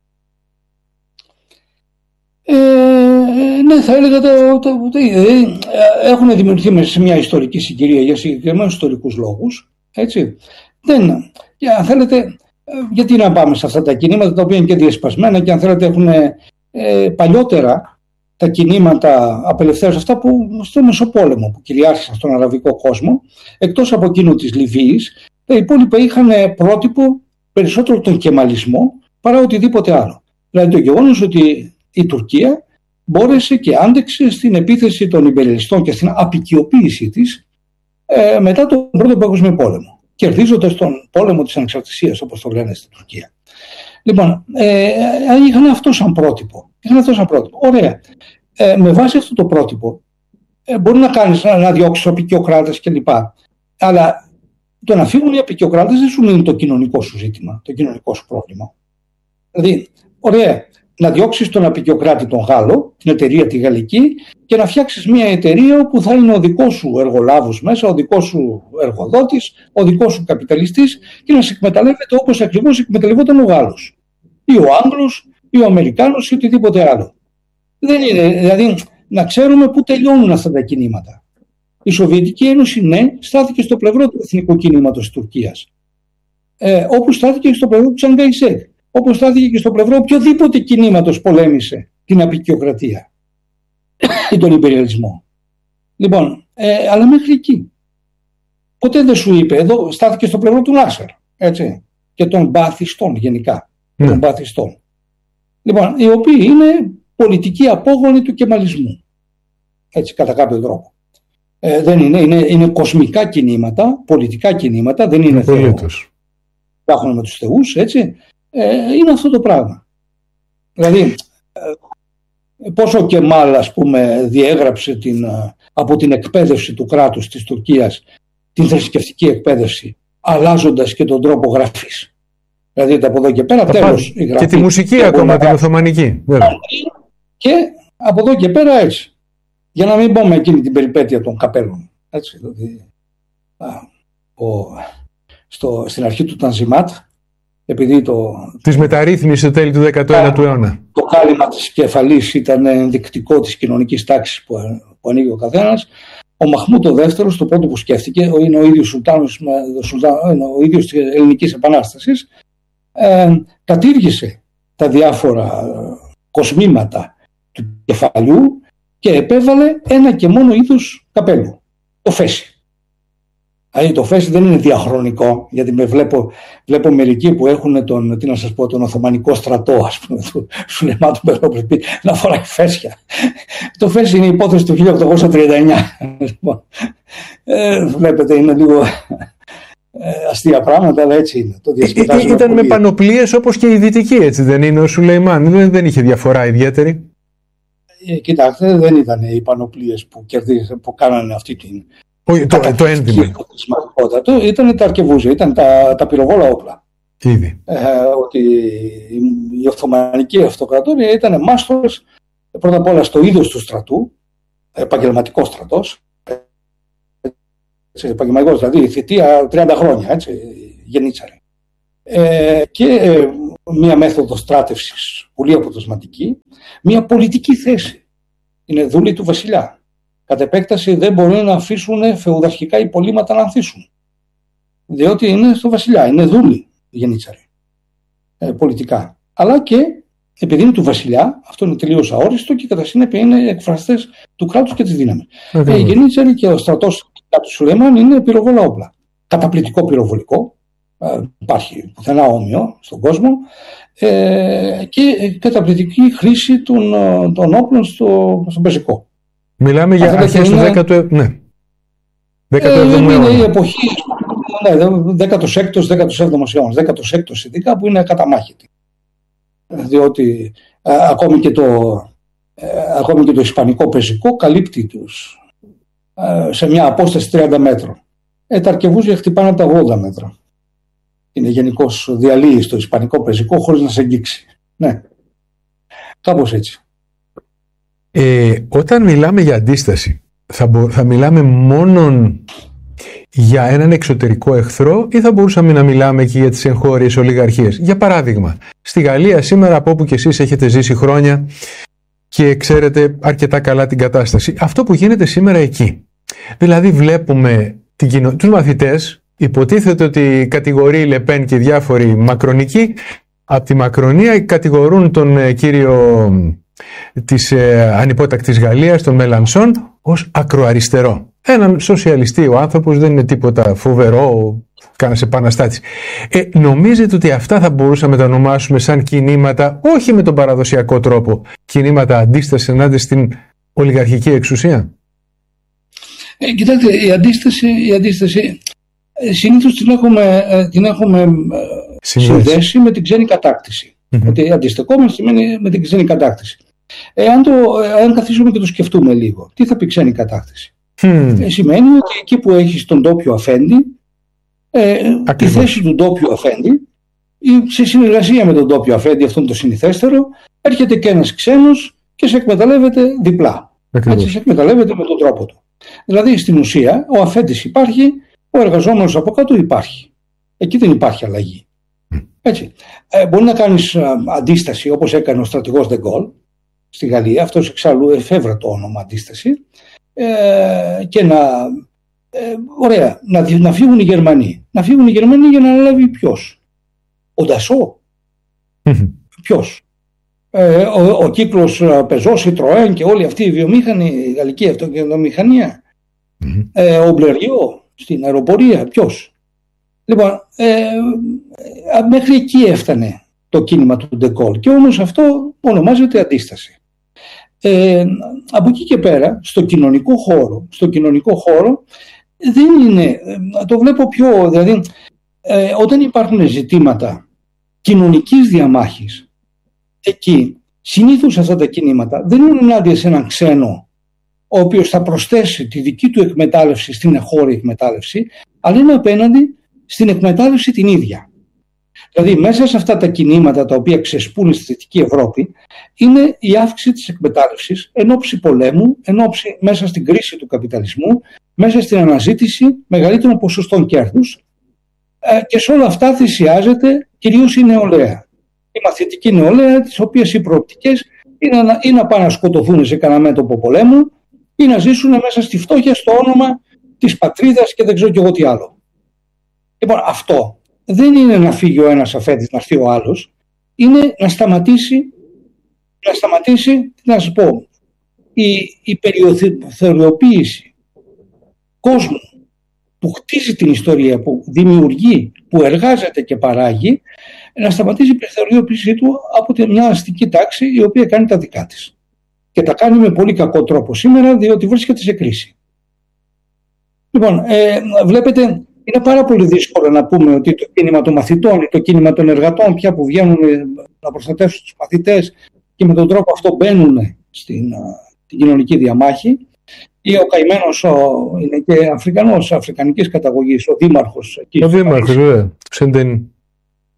Ε, ναι, θα έλεγα το, το, το ίδιο. Έχουν δημιουργηθεί μέσα σε μια ιστορική συγκυρία για συγκεκριμένους ιστορικούς λόγους, έτσι. Δεν, και αν θέλετε, γιατί να πάμε σε αυτά τα κινήματα τα οποία είναι και διασπασμένα και αν θέλετε έχουν ε, παλιότερα τα κινήματα απελευθέρωσης, αυτά που στο Μεσοπόλεμο που κυριάρχησαν στον αραβικό κόσμο, εκτός από εκείνο της Λιβύης, τα υπόλοιπα είχαν πρότυπο περισσότερο τον κεμαλισμό παρά οτιδήποτε άλλο. Δηλαδή το γεγονός ότι η Τουρκία μπόρεσε και άντεξε στην επίθεση των ιμπεριαλιστών και στην απικιοποίησή της ε, μετά τον Πρώτο Παγκόσμιο Πόλεμο, κερδίζοντας τον πόλεμο της ανεξαρτησίας, όπως το λένε στην Τουρκία. Λοιπόν, ε, είχαν αυτό σαν πρότυπο. Είχαν αυτό σαν πρότυπο. Ωραία. Ε, με βάση αυτό το πρότυπο, ε, μπορεί να κάνεις να, να διώξεις απικιοκράτες κλπ. Αλλά το να φύγουν οι απικιοκράτες δεν σου λύνει το κοινωνικό σου ζήτημα, το κοινωνικό σου πρόβλημα. Δηλαδή, ωραία, να διώξεις τον απικιοκράτη τον Γάλλο, την εταιρεία τη γαλλική, και να φτιάξεις μια εταιρεία όπου θα είναι ο δικός σου εργολάβος μέσα, ο δικός σου εργοδότης, ο δικός σου καπιταλιστής και να σε εκμεταλλεύεται όπως ακριβώς εκμεταλλευόταν ο Γάλλος ή ο Άγγλος ή ο Αμερικάνος ή οτιδήποτε άλλο. Δεν είναι, δηλαδή, να ξέρουμε πού τελειώνουν αυτά τα κινήματα. Η Σοβιετική Ένωση, ναι, στάθηκε στο πλευρό του εθνικού κινήματος της Τουρκίας, ε, όπως στάθηκε και στο πλευρό του Τσανγκαϊσέκ, όπως στάθηκε και στο πλευρό οποιοδήποτε κινήματος πολέμησε την απικιοκρατία ή τον υπεριαλισμό. Λοιπόν, ε, αλλά μέχρι εκεί. Ποτέ δεν σου είπε, εδώ στάθηκε στο πλευρό του Νάσερ, έτσι, και των μπαθιστών γενικά, mm. των μπαθιστών. Λοιπόν, οι οποίοι είναι πολιτικοί απόγονοι του κεμαλισμού, έτσι, κατά κάποιο τρόπο. Ε, δεν είναι, είναι, είναι κοσμικά κινήματα, πολιτικά κινήματα, δεν είναι θεό. Υπάρχουν με τους θεούς, έτσι. Ε, είναι αυτό το πράγμα. Δηλαδή, ε, πόσο ο Κεμάλ, ας πούμε, διέγραψε την, από την εκπαίδευση του κράτους της Τουρκίας την θρησκευτική εκπαίδευση, αλλάζοντας και τον τρόπο γραφής. Δηλαδή, από εδώ και πέρα, τέλος η γραφή. Και τη μουσική και ακόμα, την Οθωμανική. Και από εδώ και πέρα έτσι. Για να μην πούμε εκείνη την περιπέτεια των καπέλων. Έτσι, δηλαδή, α, ο, στο, στην αρχή του Τανζιμάτ, επειδή το... Της μεταρρύθμισης τέλη του δεκαενάτου αιώνα. Το κάλυμα της κεφαλής ήταν ενδεικτικό της κοινωνικής τάξης που, που ανοίγει ο καθένας. Ο Μαχμούτ ο δεύτερος, το πρώτο που σκέφτηκε, είναι ο ίδιος Σουλτάνος, ο ίδιος της Ελληνικής Επανάστασης, ε, κατήργησε τα διάφορα κοσμήματα του κεφαλιού και επέβαλε ένα και μόνο είδους καπέλου, το φέση. Δηλαδή το φέση δεν είναι διαχρονικό, γιατί με βλέπω, βλέπω μερικοί που έχουν τον, τι να σας πω, τον Οθωμανικό στρατό, ας πούμε, του Σουλεϊμάν του Μπελόπρεπη, να φοράει φέσια. Το φέση είναι η υπόθεση του χίλια οκτακόσια τριάντα εννιά. ε, βλέπετε, είναι λίγο ε, αστεία πράγματα, αλλά έτσι είναι. Το Ή, ήταν πολύ. Με πανοπλίες όπως και η δυτική, έτσι δεν είναι ο Σουλεϊμάν, δεν, δεν είχε διαφορά ιδιαίτερη. Ε, κοιτάξτε, δεν ήταν οι πανοπλίες που, που κάνανε αυτή την... Το, το, το ένδυμα. Ήταν τα αρκεβούζια, ήταν τα, τα πυροβόλα όπλα. Ήδη. Ε, ότι η Οθωμανική Αυτοκρατορία ήταν μάστορες πρώτα απ' όλα στο είδος του στρατού, επαγγελματικό στρατός, επαγγελματικό, δηλαδή θητεία τριάντα χρόνια, έτσι, γενίτσαρη. Ε, και ε, μία μέθοδο στράτευσης πολύ αποτελεσματική, μία πολιτική θέση. Είναι δούλοι του βασιλιά. Κατ' επέκταση δεν μπορούν να αφήσουν φεουδαρχικά υπολείμματα να ανθίσουν. Διότι είναι στο βασιλιά, είναι δούλοι γενίτσαροι, ε, πολιτικά. Αλλά και επειδή είναι του βασιλιά, αυτό είναι τελείως αόριστο και κατά συνέπεια είναι εκφραστές του κράτους και της δύναμης. Ε, οι γενίτσαροι και ο στρατός του Σουλεϊμάν είναι πυροβόλα όπλα. Καταπληκτικό πυροβολικό. Υπάρχει πουθενά όμοιο στον κόσμο, ε, και καταπληκτική χρήση των, των όπλων στο, στον πεζικό. Μιλάμε για αρχές του δέκατου, ναι. δέκατου έβδομου αιώνα. Είναι η εποχή, ναι, δέκατος έκτος δέκατος έβδομος αιώνας, δέκατος έκτος ειδικά που είναι καταμάχητη. Διότι α, ακόμη, και το, α, ακόμη και το ισπανικό πεζικό καλύπτει τους α, σε μια απόσταση τριάντα μέτρων. Ε, τα αρκεβούζια χτυπάνε από τα ογδόντα μέτρα. Είναι γενικώς διαλύει στο ισπανικό πεζικό χωρίς να σε αγγίξει. Ναι, κάπως έτσι. Ε, όταν μιλάμε για αντίσταση, θα, μπο, θα μιλάμε μόνον για έναν εξωτερικό εχθρό ή θα μπορούσαμε να μιλάμε και για τις εγχώριες ολιγαρχίες? Για παράδειγμα, στη Γαλλία σήμερα, από όπου και εσείς έχετε ζήσει χρόνια και ξέρετε αρκετά καλά την κατάσταση, αυτό που γίνεται σήμερα εκεί. Δηλαδή βλέπουμε την κοινο... τους μαθητές. Υποτίθεται ότι κατηγορεί η Λεπέν και διάφοροι μακρονικοί. Από τη Μακρονία κατηγορούν τον ε, κύριο της ε, ανυπότακτης Γαλλίας, τον Μελανσόν, ως ακροαριστερό. Έναν σοσιαλιστή ο άνθρωπος, δεν είναι τίποτα φοβερό, κάνας επαναστάτης. Ε, νομίζετε ότι αυτά θα μπορούσαμε να τα ονομάσουμε σαν κινήματα, όχι με τον παραδοσιακό τρόπο, κινήματα αντίστασης ενάντια στην ολιγαρχική εξουσία? Ε, κοιτάξτε, η αντίσταση... Η αντίσταση... συνήθως την έχουμε, την έχουμε συνδέσει με την ξένη κατάκτηση. Mm-hmm. Ότι αντιστεκόμαστε σημαίνει με την ξένη κατάκτηση. Εάν, το, εάν καθίσουμε και το σκεφτούμε λίγο, τι θα πει ξένη κατάκτηση? Mm. Ε, σημαίνει ότι εκεί που έχεις τον ντόπιο αφέντη, ε, τη θέση του ντόπιου αφέντη, ή σε συνεργασία με τον ντόπιο αφέντη, αυτόν το συνηθέστερο, έρχεται και ένας ξένος και σε εκμεταλλεύεται διπλά. Έτσι, σε εκμεταλλεύεται με τον τρόπο του. Δηλαδή στην ουσία ο αφέντης υπάρχει, ο εργαζόμενος από κάτω υπάρχει. Εκεί δεν υπάρχει αλλαγή. Έτσι. Ε, μπορεί να κάνεις α, αντίσταση όπως έκανε ο στρατηγός De Gaulle στη Γαλλία, αυτός εξάλλου εφεύρε το όνομα αντίσταση, ε, και να, ε, ωραία, να, να φύγουν οι Γερμανοί. Να φύγουν οι Γερμανοί για να αναλάβει ποιος? Ο Ντασό. Ποιος? Ε, ο, ο κύκλος Πεζό, η Τροέν και όλοι αυτοί οι βιομήχανοι, η γαλλική αυτοκινητομηχανία. Ε, ο Μπλεριό στην αεροπορία, ποιος? Λοιπόν, ε, μέχρι εκεί έφτανε το κίνημα του De Gaulle και όμως αυτό ονομάζεται αντίσταση. Ε, από εκεί και πέρα, στο κοινωνικό χώρο, στο κοινωνικό χώρο δεν είναι, το βλέπω πιο, δηλαδή ε, όταν υπάρχουν ζητήματα κοινωνικής διαμάχης, εκεί συνήθως αυτά τα κινήματα δεν είναι ενάντια σε έναν ξένο ο οποίος θα προσθέσει τη δική του εκμετάλλευση στην εγχώρια εκμετάλλευση, αλλά είναι απέναντι στην εκμετάλλευση την ίδια. Δηλαδή μέσα σε αυτά τα κινήματα τα οποία ξεσπούν στη Δυτική Ευρώπη είναι η αύξηση της εκμετάλλευσης εν ώψη πολέμου, εν ώψη μέσα στην κρίση του καπιταλισμού, μέσα στην αναζήτηση μεγαλύτερων ποσοστών κέρδους, και σε όλα αυτά θυσιάζεται κυρίως η νεολαία. Η μαθητική νεολαία, τις οποίες οι προοπτικές είναι να, ή να πάνε να σκοτωθούν σε κανένα μέτωπο πολέμου ή να ζήσουν μέσα στη φτώχεια στο όνομα της πατρίδας και δεν ξέρω κι εγώ τι άλλο. Λοιπόν, αυτό δεν είναι να φύγει ο ένας αφέντης, να φύγει ο άλλος, είναι να σταματήσει, να σταματήσει, να σας πω, η, η περιοθεωριοποίηση κόσμου που χτίζει την ιστορία, που δημιουργεί, που εργάζεται και παράγει, να σταματήσει η περιθωριοποίησή του από μια αστική τάξη η οποία κάνει τα δικά της. Και τα κάνει με πολύ κακό τρόπο σήμερα, διότι βρίσκεται σε κρίση. Λοιπόν, ε, βλέπετε, είναι πάρα πολύ δύσκολο να πούμε ότι το κίνημα των μαθητών ή το κίνημα των εργατών, πια που βγαίνουν να προστατεύσουν τους μαθητές και με τον τρόπο αυτό μπαίνουν στην, στην κοινωνική διαμάχη, ή ο καημένος ο, είναι και Αφρικανός, αφρικανικής καταγωγής, ο δήμαρχος. Ο δήμαρχος, βέβαια, του Σεντέν.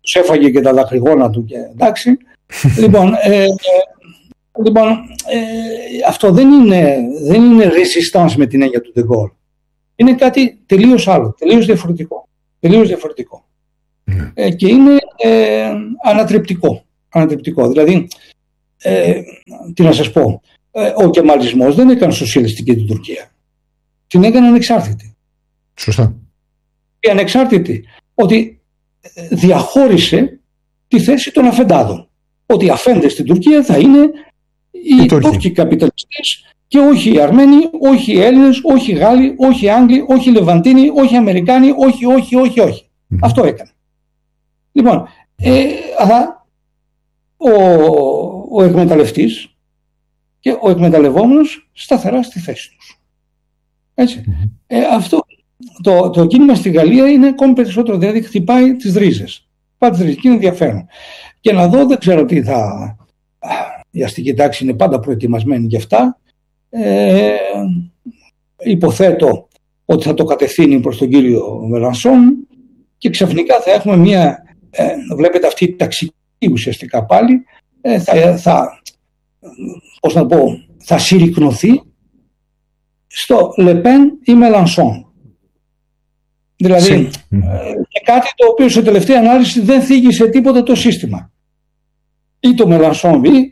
τους έφαγε και τα δακρυγόνα του και εντάξει. λοιπόν, ε, ε, λοιπόν ε, αυτό δεν είναι, δεν είναι resistance με την έννοια του De Gaulle. Είναι κάτι τελείως άλλο, τελείως διαφορετικό. Τελείως διαφορετικό. Mm. Ε, και είναι ε, ανατρεπτικό. ανατρεπτικό. Δηλαδή, ε, τι να σας πω, ε, ο κεμαλισμός δεν έκανε σοσιαλιστική την Τουρκία. Την έκανε ανεξάρτητη. Σωστά. Η ανεξάρτητη, ότι διαχώρισε τη θέση των αφεντάδων. Ότι οι αφέντες στην Τουρκία θα είναι οι Τούρκοι καπιταλιστές και όχι οι Αρμένοι, όχι οι Έλληνες, όχι οι Γάλλοι, όχι οι Άγγλοι, όχι οι Λεβαντίνοι, όχι οι Αμερικάνοι, όχι, όχι, όχι, όχι. Mm. Αυτό έκανε. Λοιπόν, ε, αλλά ο, ο εκμεταλλευτής και ο εκμεταλλευόμενος σταθερά στη θέση τους. Έτσι. Mm. Ε, αυτό το, το κίνημα στη Γαλλία είναι ακόμη περισσότερο, δηλαδή χτυπάει τις ρίζες. Πάει τις ρίζες και είναι ενδιαφέρον. Και να δω, δεν ξέρω τι θα... Η αστική τάξη είναι πάντα προετοιμασμένη γι' αυτά. Ε, υποθέτω ότι θα το κατευθύνει προς τον κύριο Μελανσόν και ξαφνικά θα έχουμε μια, ε, βλέπετε αυτή η ταξική ουσιαστικά πάλι, ε, θα, θα, πώς να πω, θα συρρικνωθεί στο Λεπέν ή Μελανσόν. Δηλαδή, ε, και κάτι το οποίο σε τελευταία ανάλυση δεν θίγει σε τίποτα το σύστημα. Ή το Μελανσόν ή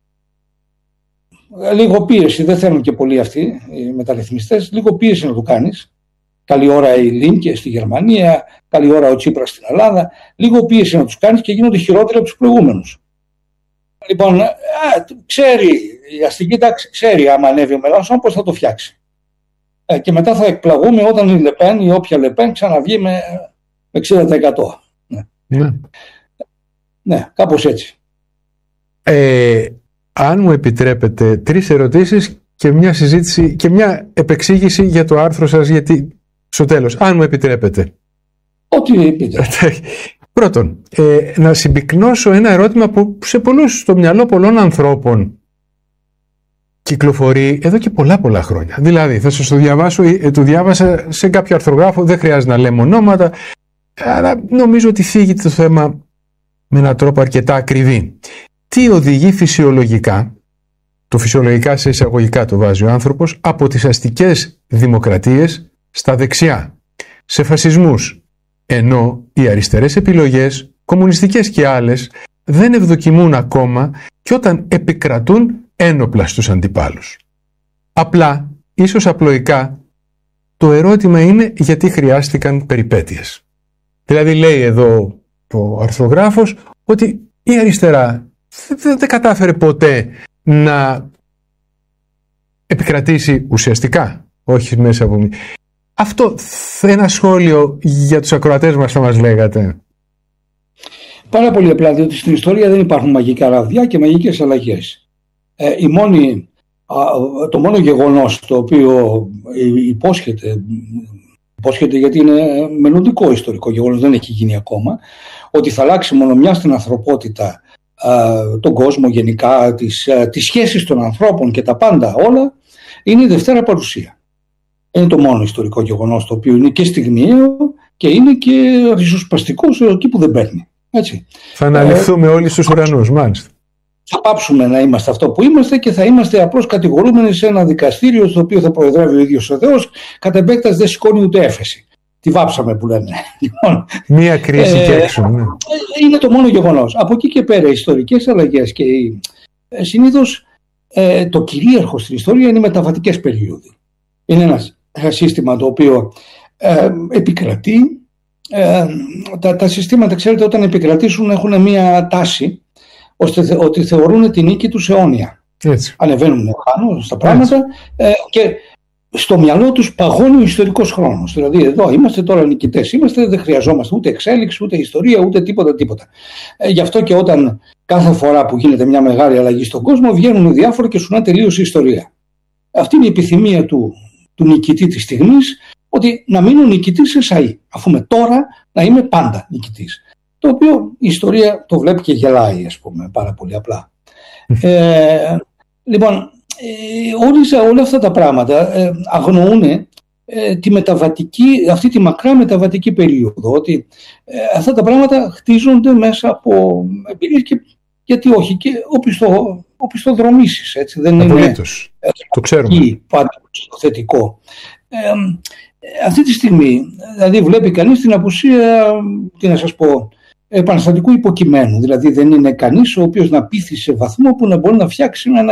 λίγο πίεση, δεν θέλουν και πολλοί αυτοί οι μεταρρυθμιστές, λίγο πίεση να το κάνεις. Καλή ώρα η Λίνκε στη Γερμανία, καλή ώρα ο Τσίπρας στην Ελλάδα, λίγο πίεση να τους κάνεις και γίνονται χειρότεροι από τους προηγούμενους. Λοιπόν, α, ξέρει, η αστική τάξη ξέρει άμα ανέβει ο Μελανσόν πώς θα το φτιάξει. Ε, και μετά θα εκπλαγούμε όταν η Λεπέν ή όποια Λεπέν ξαναβγεί με εξήντα τοις εκατό. Ναι, ναι. ναι κάπως έτσι. Ε... Αν μου επιτρέπετε, τρεις ερωτήσεις και μια συζήτηση και μια επεξήγηση για το άρθρο σας, γιατί στο τέλος, αν μου επιτρέπετε. Ό,τι επιτρέπετε. Πρώτον, ε, να συμπυκνώσω ένα ερώτημα που σε πολλούς, στο μυαλό πολλών ανθρώπων κυκλοφορεί εδώ και πολλά πολλά χρόνια. Δηλαδή, θα σας το διαβάσω, ε, το διάβασα σε κάποιο αρθρογράφο, δεν χρειάζεται να λέμε ονόματα, αλλά νομίζω ότι θίγεται το θέμα με έναν τρόπο αρκετά ακριβή. Τι οδηγεί φυσιολογικά, το φυσιολογικά σε εισαγωγικά το βάζει ο άνθρωπος, από τις αστικές δημοκρατίες στα δεξιά, σε φασισμούς, ενώ οι αριστερές επιλογές, κομμουνιστικές και άλλες, δεν ευδοκιμούν ακόμα και όταν επικρατούν ένοπλα στους αντιπάλους. Απλά, ίσως απλοϊκά, το ερώτημα είναι γιατί χρειάστηκαν περιπέτειες. Δηλαδή λέει εδώ ο αρθρογράφος ότι η αριστερά δεν κατάφερε ποτέ να επικρατήσει ουσιαστικά, όχι μέσα από μη. Αυτό ένα σχόλιο για τους ακροατές μας θα μας λέγατε. Πάρα πολύ απλά, διότι στην ιστορία δεν υπάρχουν μαγικά ραβδιά και μαγικές αλλαγές. Ε, η μόνη, α, το μόνο γεγονός το οποίο υπόσχεται, υπόσχεται γιατί είναι μελλοντικό ιστορικό γεγονός, δεν έχει γίνει ακόμα, ότι θα αλλάξει μόνο μια στην ανθρωπότητα, τον κόσμο γενικά, τις, τις σχέσεις των ανθρώπων και τα πάντα όλα, είναι η Δευτέρα Παρουσία. Είναι το μόνο ιστορικό γεγονός το οποίο είναι και στιγμιαίο και είναι και ριζοσπαστικό εκεί που δεν παίρνει. Έτσι. Θα αναλυφθούμε ε, όλοι στους ουρανούς, μάλιστα. Θα πάψουμε να είμαστε αυτό που είμαστε και θα είμαστε απλώς κατηγορούμενοι σε ένα δικαστήριο στο οποίο θα προεδρεύει ο ίδιος ο Θεός, κατά επέκταση δεν σηκώνει ούτε έφεση. Τη βάψαμε που λένε. Μία κρίση ε, και έξω. Ναι. Είναι το μόνο γεγονός. Από εκεί και πέρα οι ιστορικές αλλαγές και οι, ε, συνήθως ε, το κυρίαρχο στην ιστορία είναι οι μεταβατικές περίοδοι. Είναι ένα, ένα σύστημα το οποίο ε, επικρατεί. Ε, τα, τα συστήματα, ξέρετε, όταν επικρατήσουν έχουν μία τάση ώστε ότι θεωρούν την νίκη τους αιώνια. Έτσι. Ανεβαίνουν πάνω στα πράγματα ε, και στο μυαλό τους παγώνει ο ιστορικός χρόνος. Δηλαδή εδώ είμαστε τώρα νικητές, είμαστε, δεν χρειαζόμαστε ούτε εξέλιξη, ούτε ιστορία, ούτε τίποτα τίποτα. Ε, γι' αυτό και όταν κάθε φορά που γίνεται μια μεγάλη αλλαγή στον κόσμο βγαίνουν διάφοροι και σου να τελείωσε η ιστορία. Αυτή είναι η επιθυμία του, του νικητή της στιγμής, ότι να μείνω νικητής εσαΐ, αφού με τώρα να είμαι πάντα νικητής. Το οποίο η ιστορία το βλέπει και γελάει, ας πούμε, πάρα πολύ απλά. Ε, λοιπόν, Ε, όλα, όλα αυτά τα πράγματα ε, αγνοούν ε, τη μεταβατική, αυτή τη μακρά μεταβατική περίοδο, ότι ε, αυτά τα πράγματα χτίζονται μέσα από εμπειρίες και γιατί όχι και οπισθο, οπισθοδρομήσεις, έτσι, δεν Απολύτως. Είναι το ξέρουμε. Πάντα το θετικό. Ε, αυτή τη στιγμή, δηλαδή βλέπει κανείς την απουσία, τι να σας πω, επαναστατικού υποκειμένου. Δηλαδή δεν είναι κανείς ο οποίος να πείθει σε βαθμό που να μπορεί να φτιάξει ένα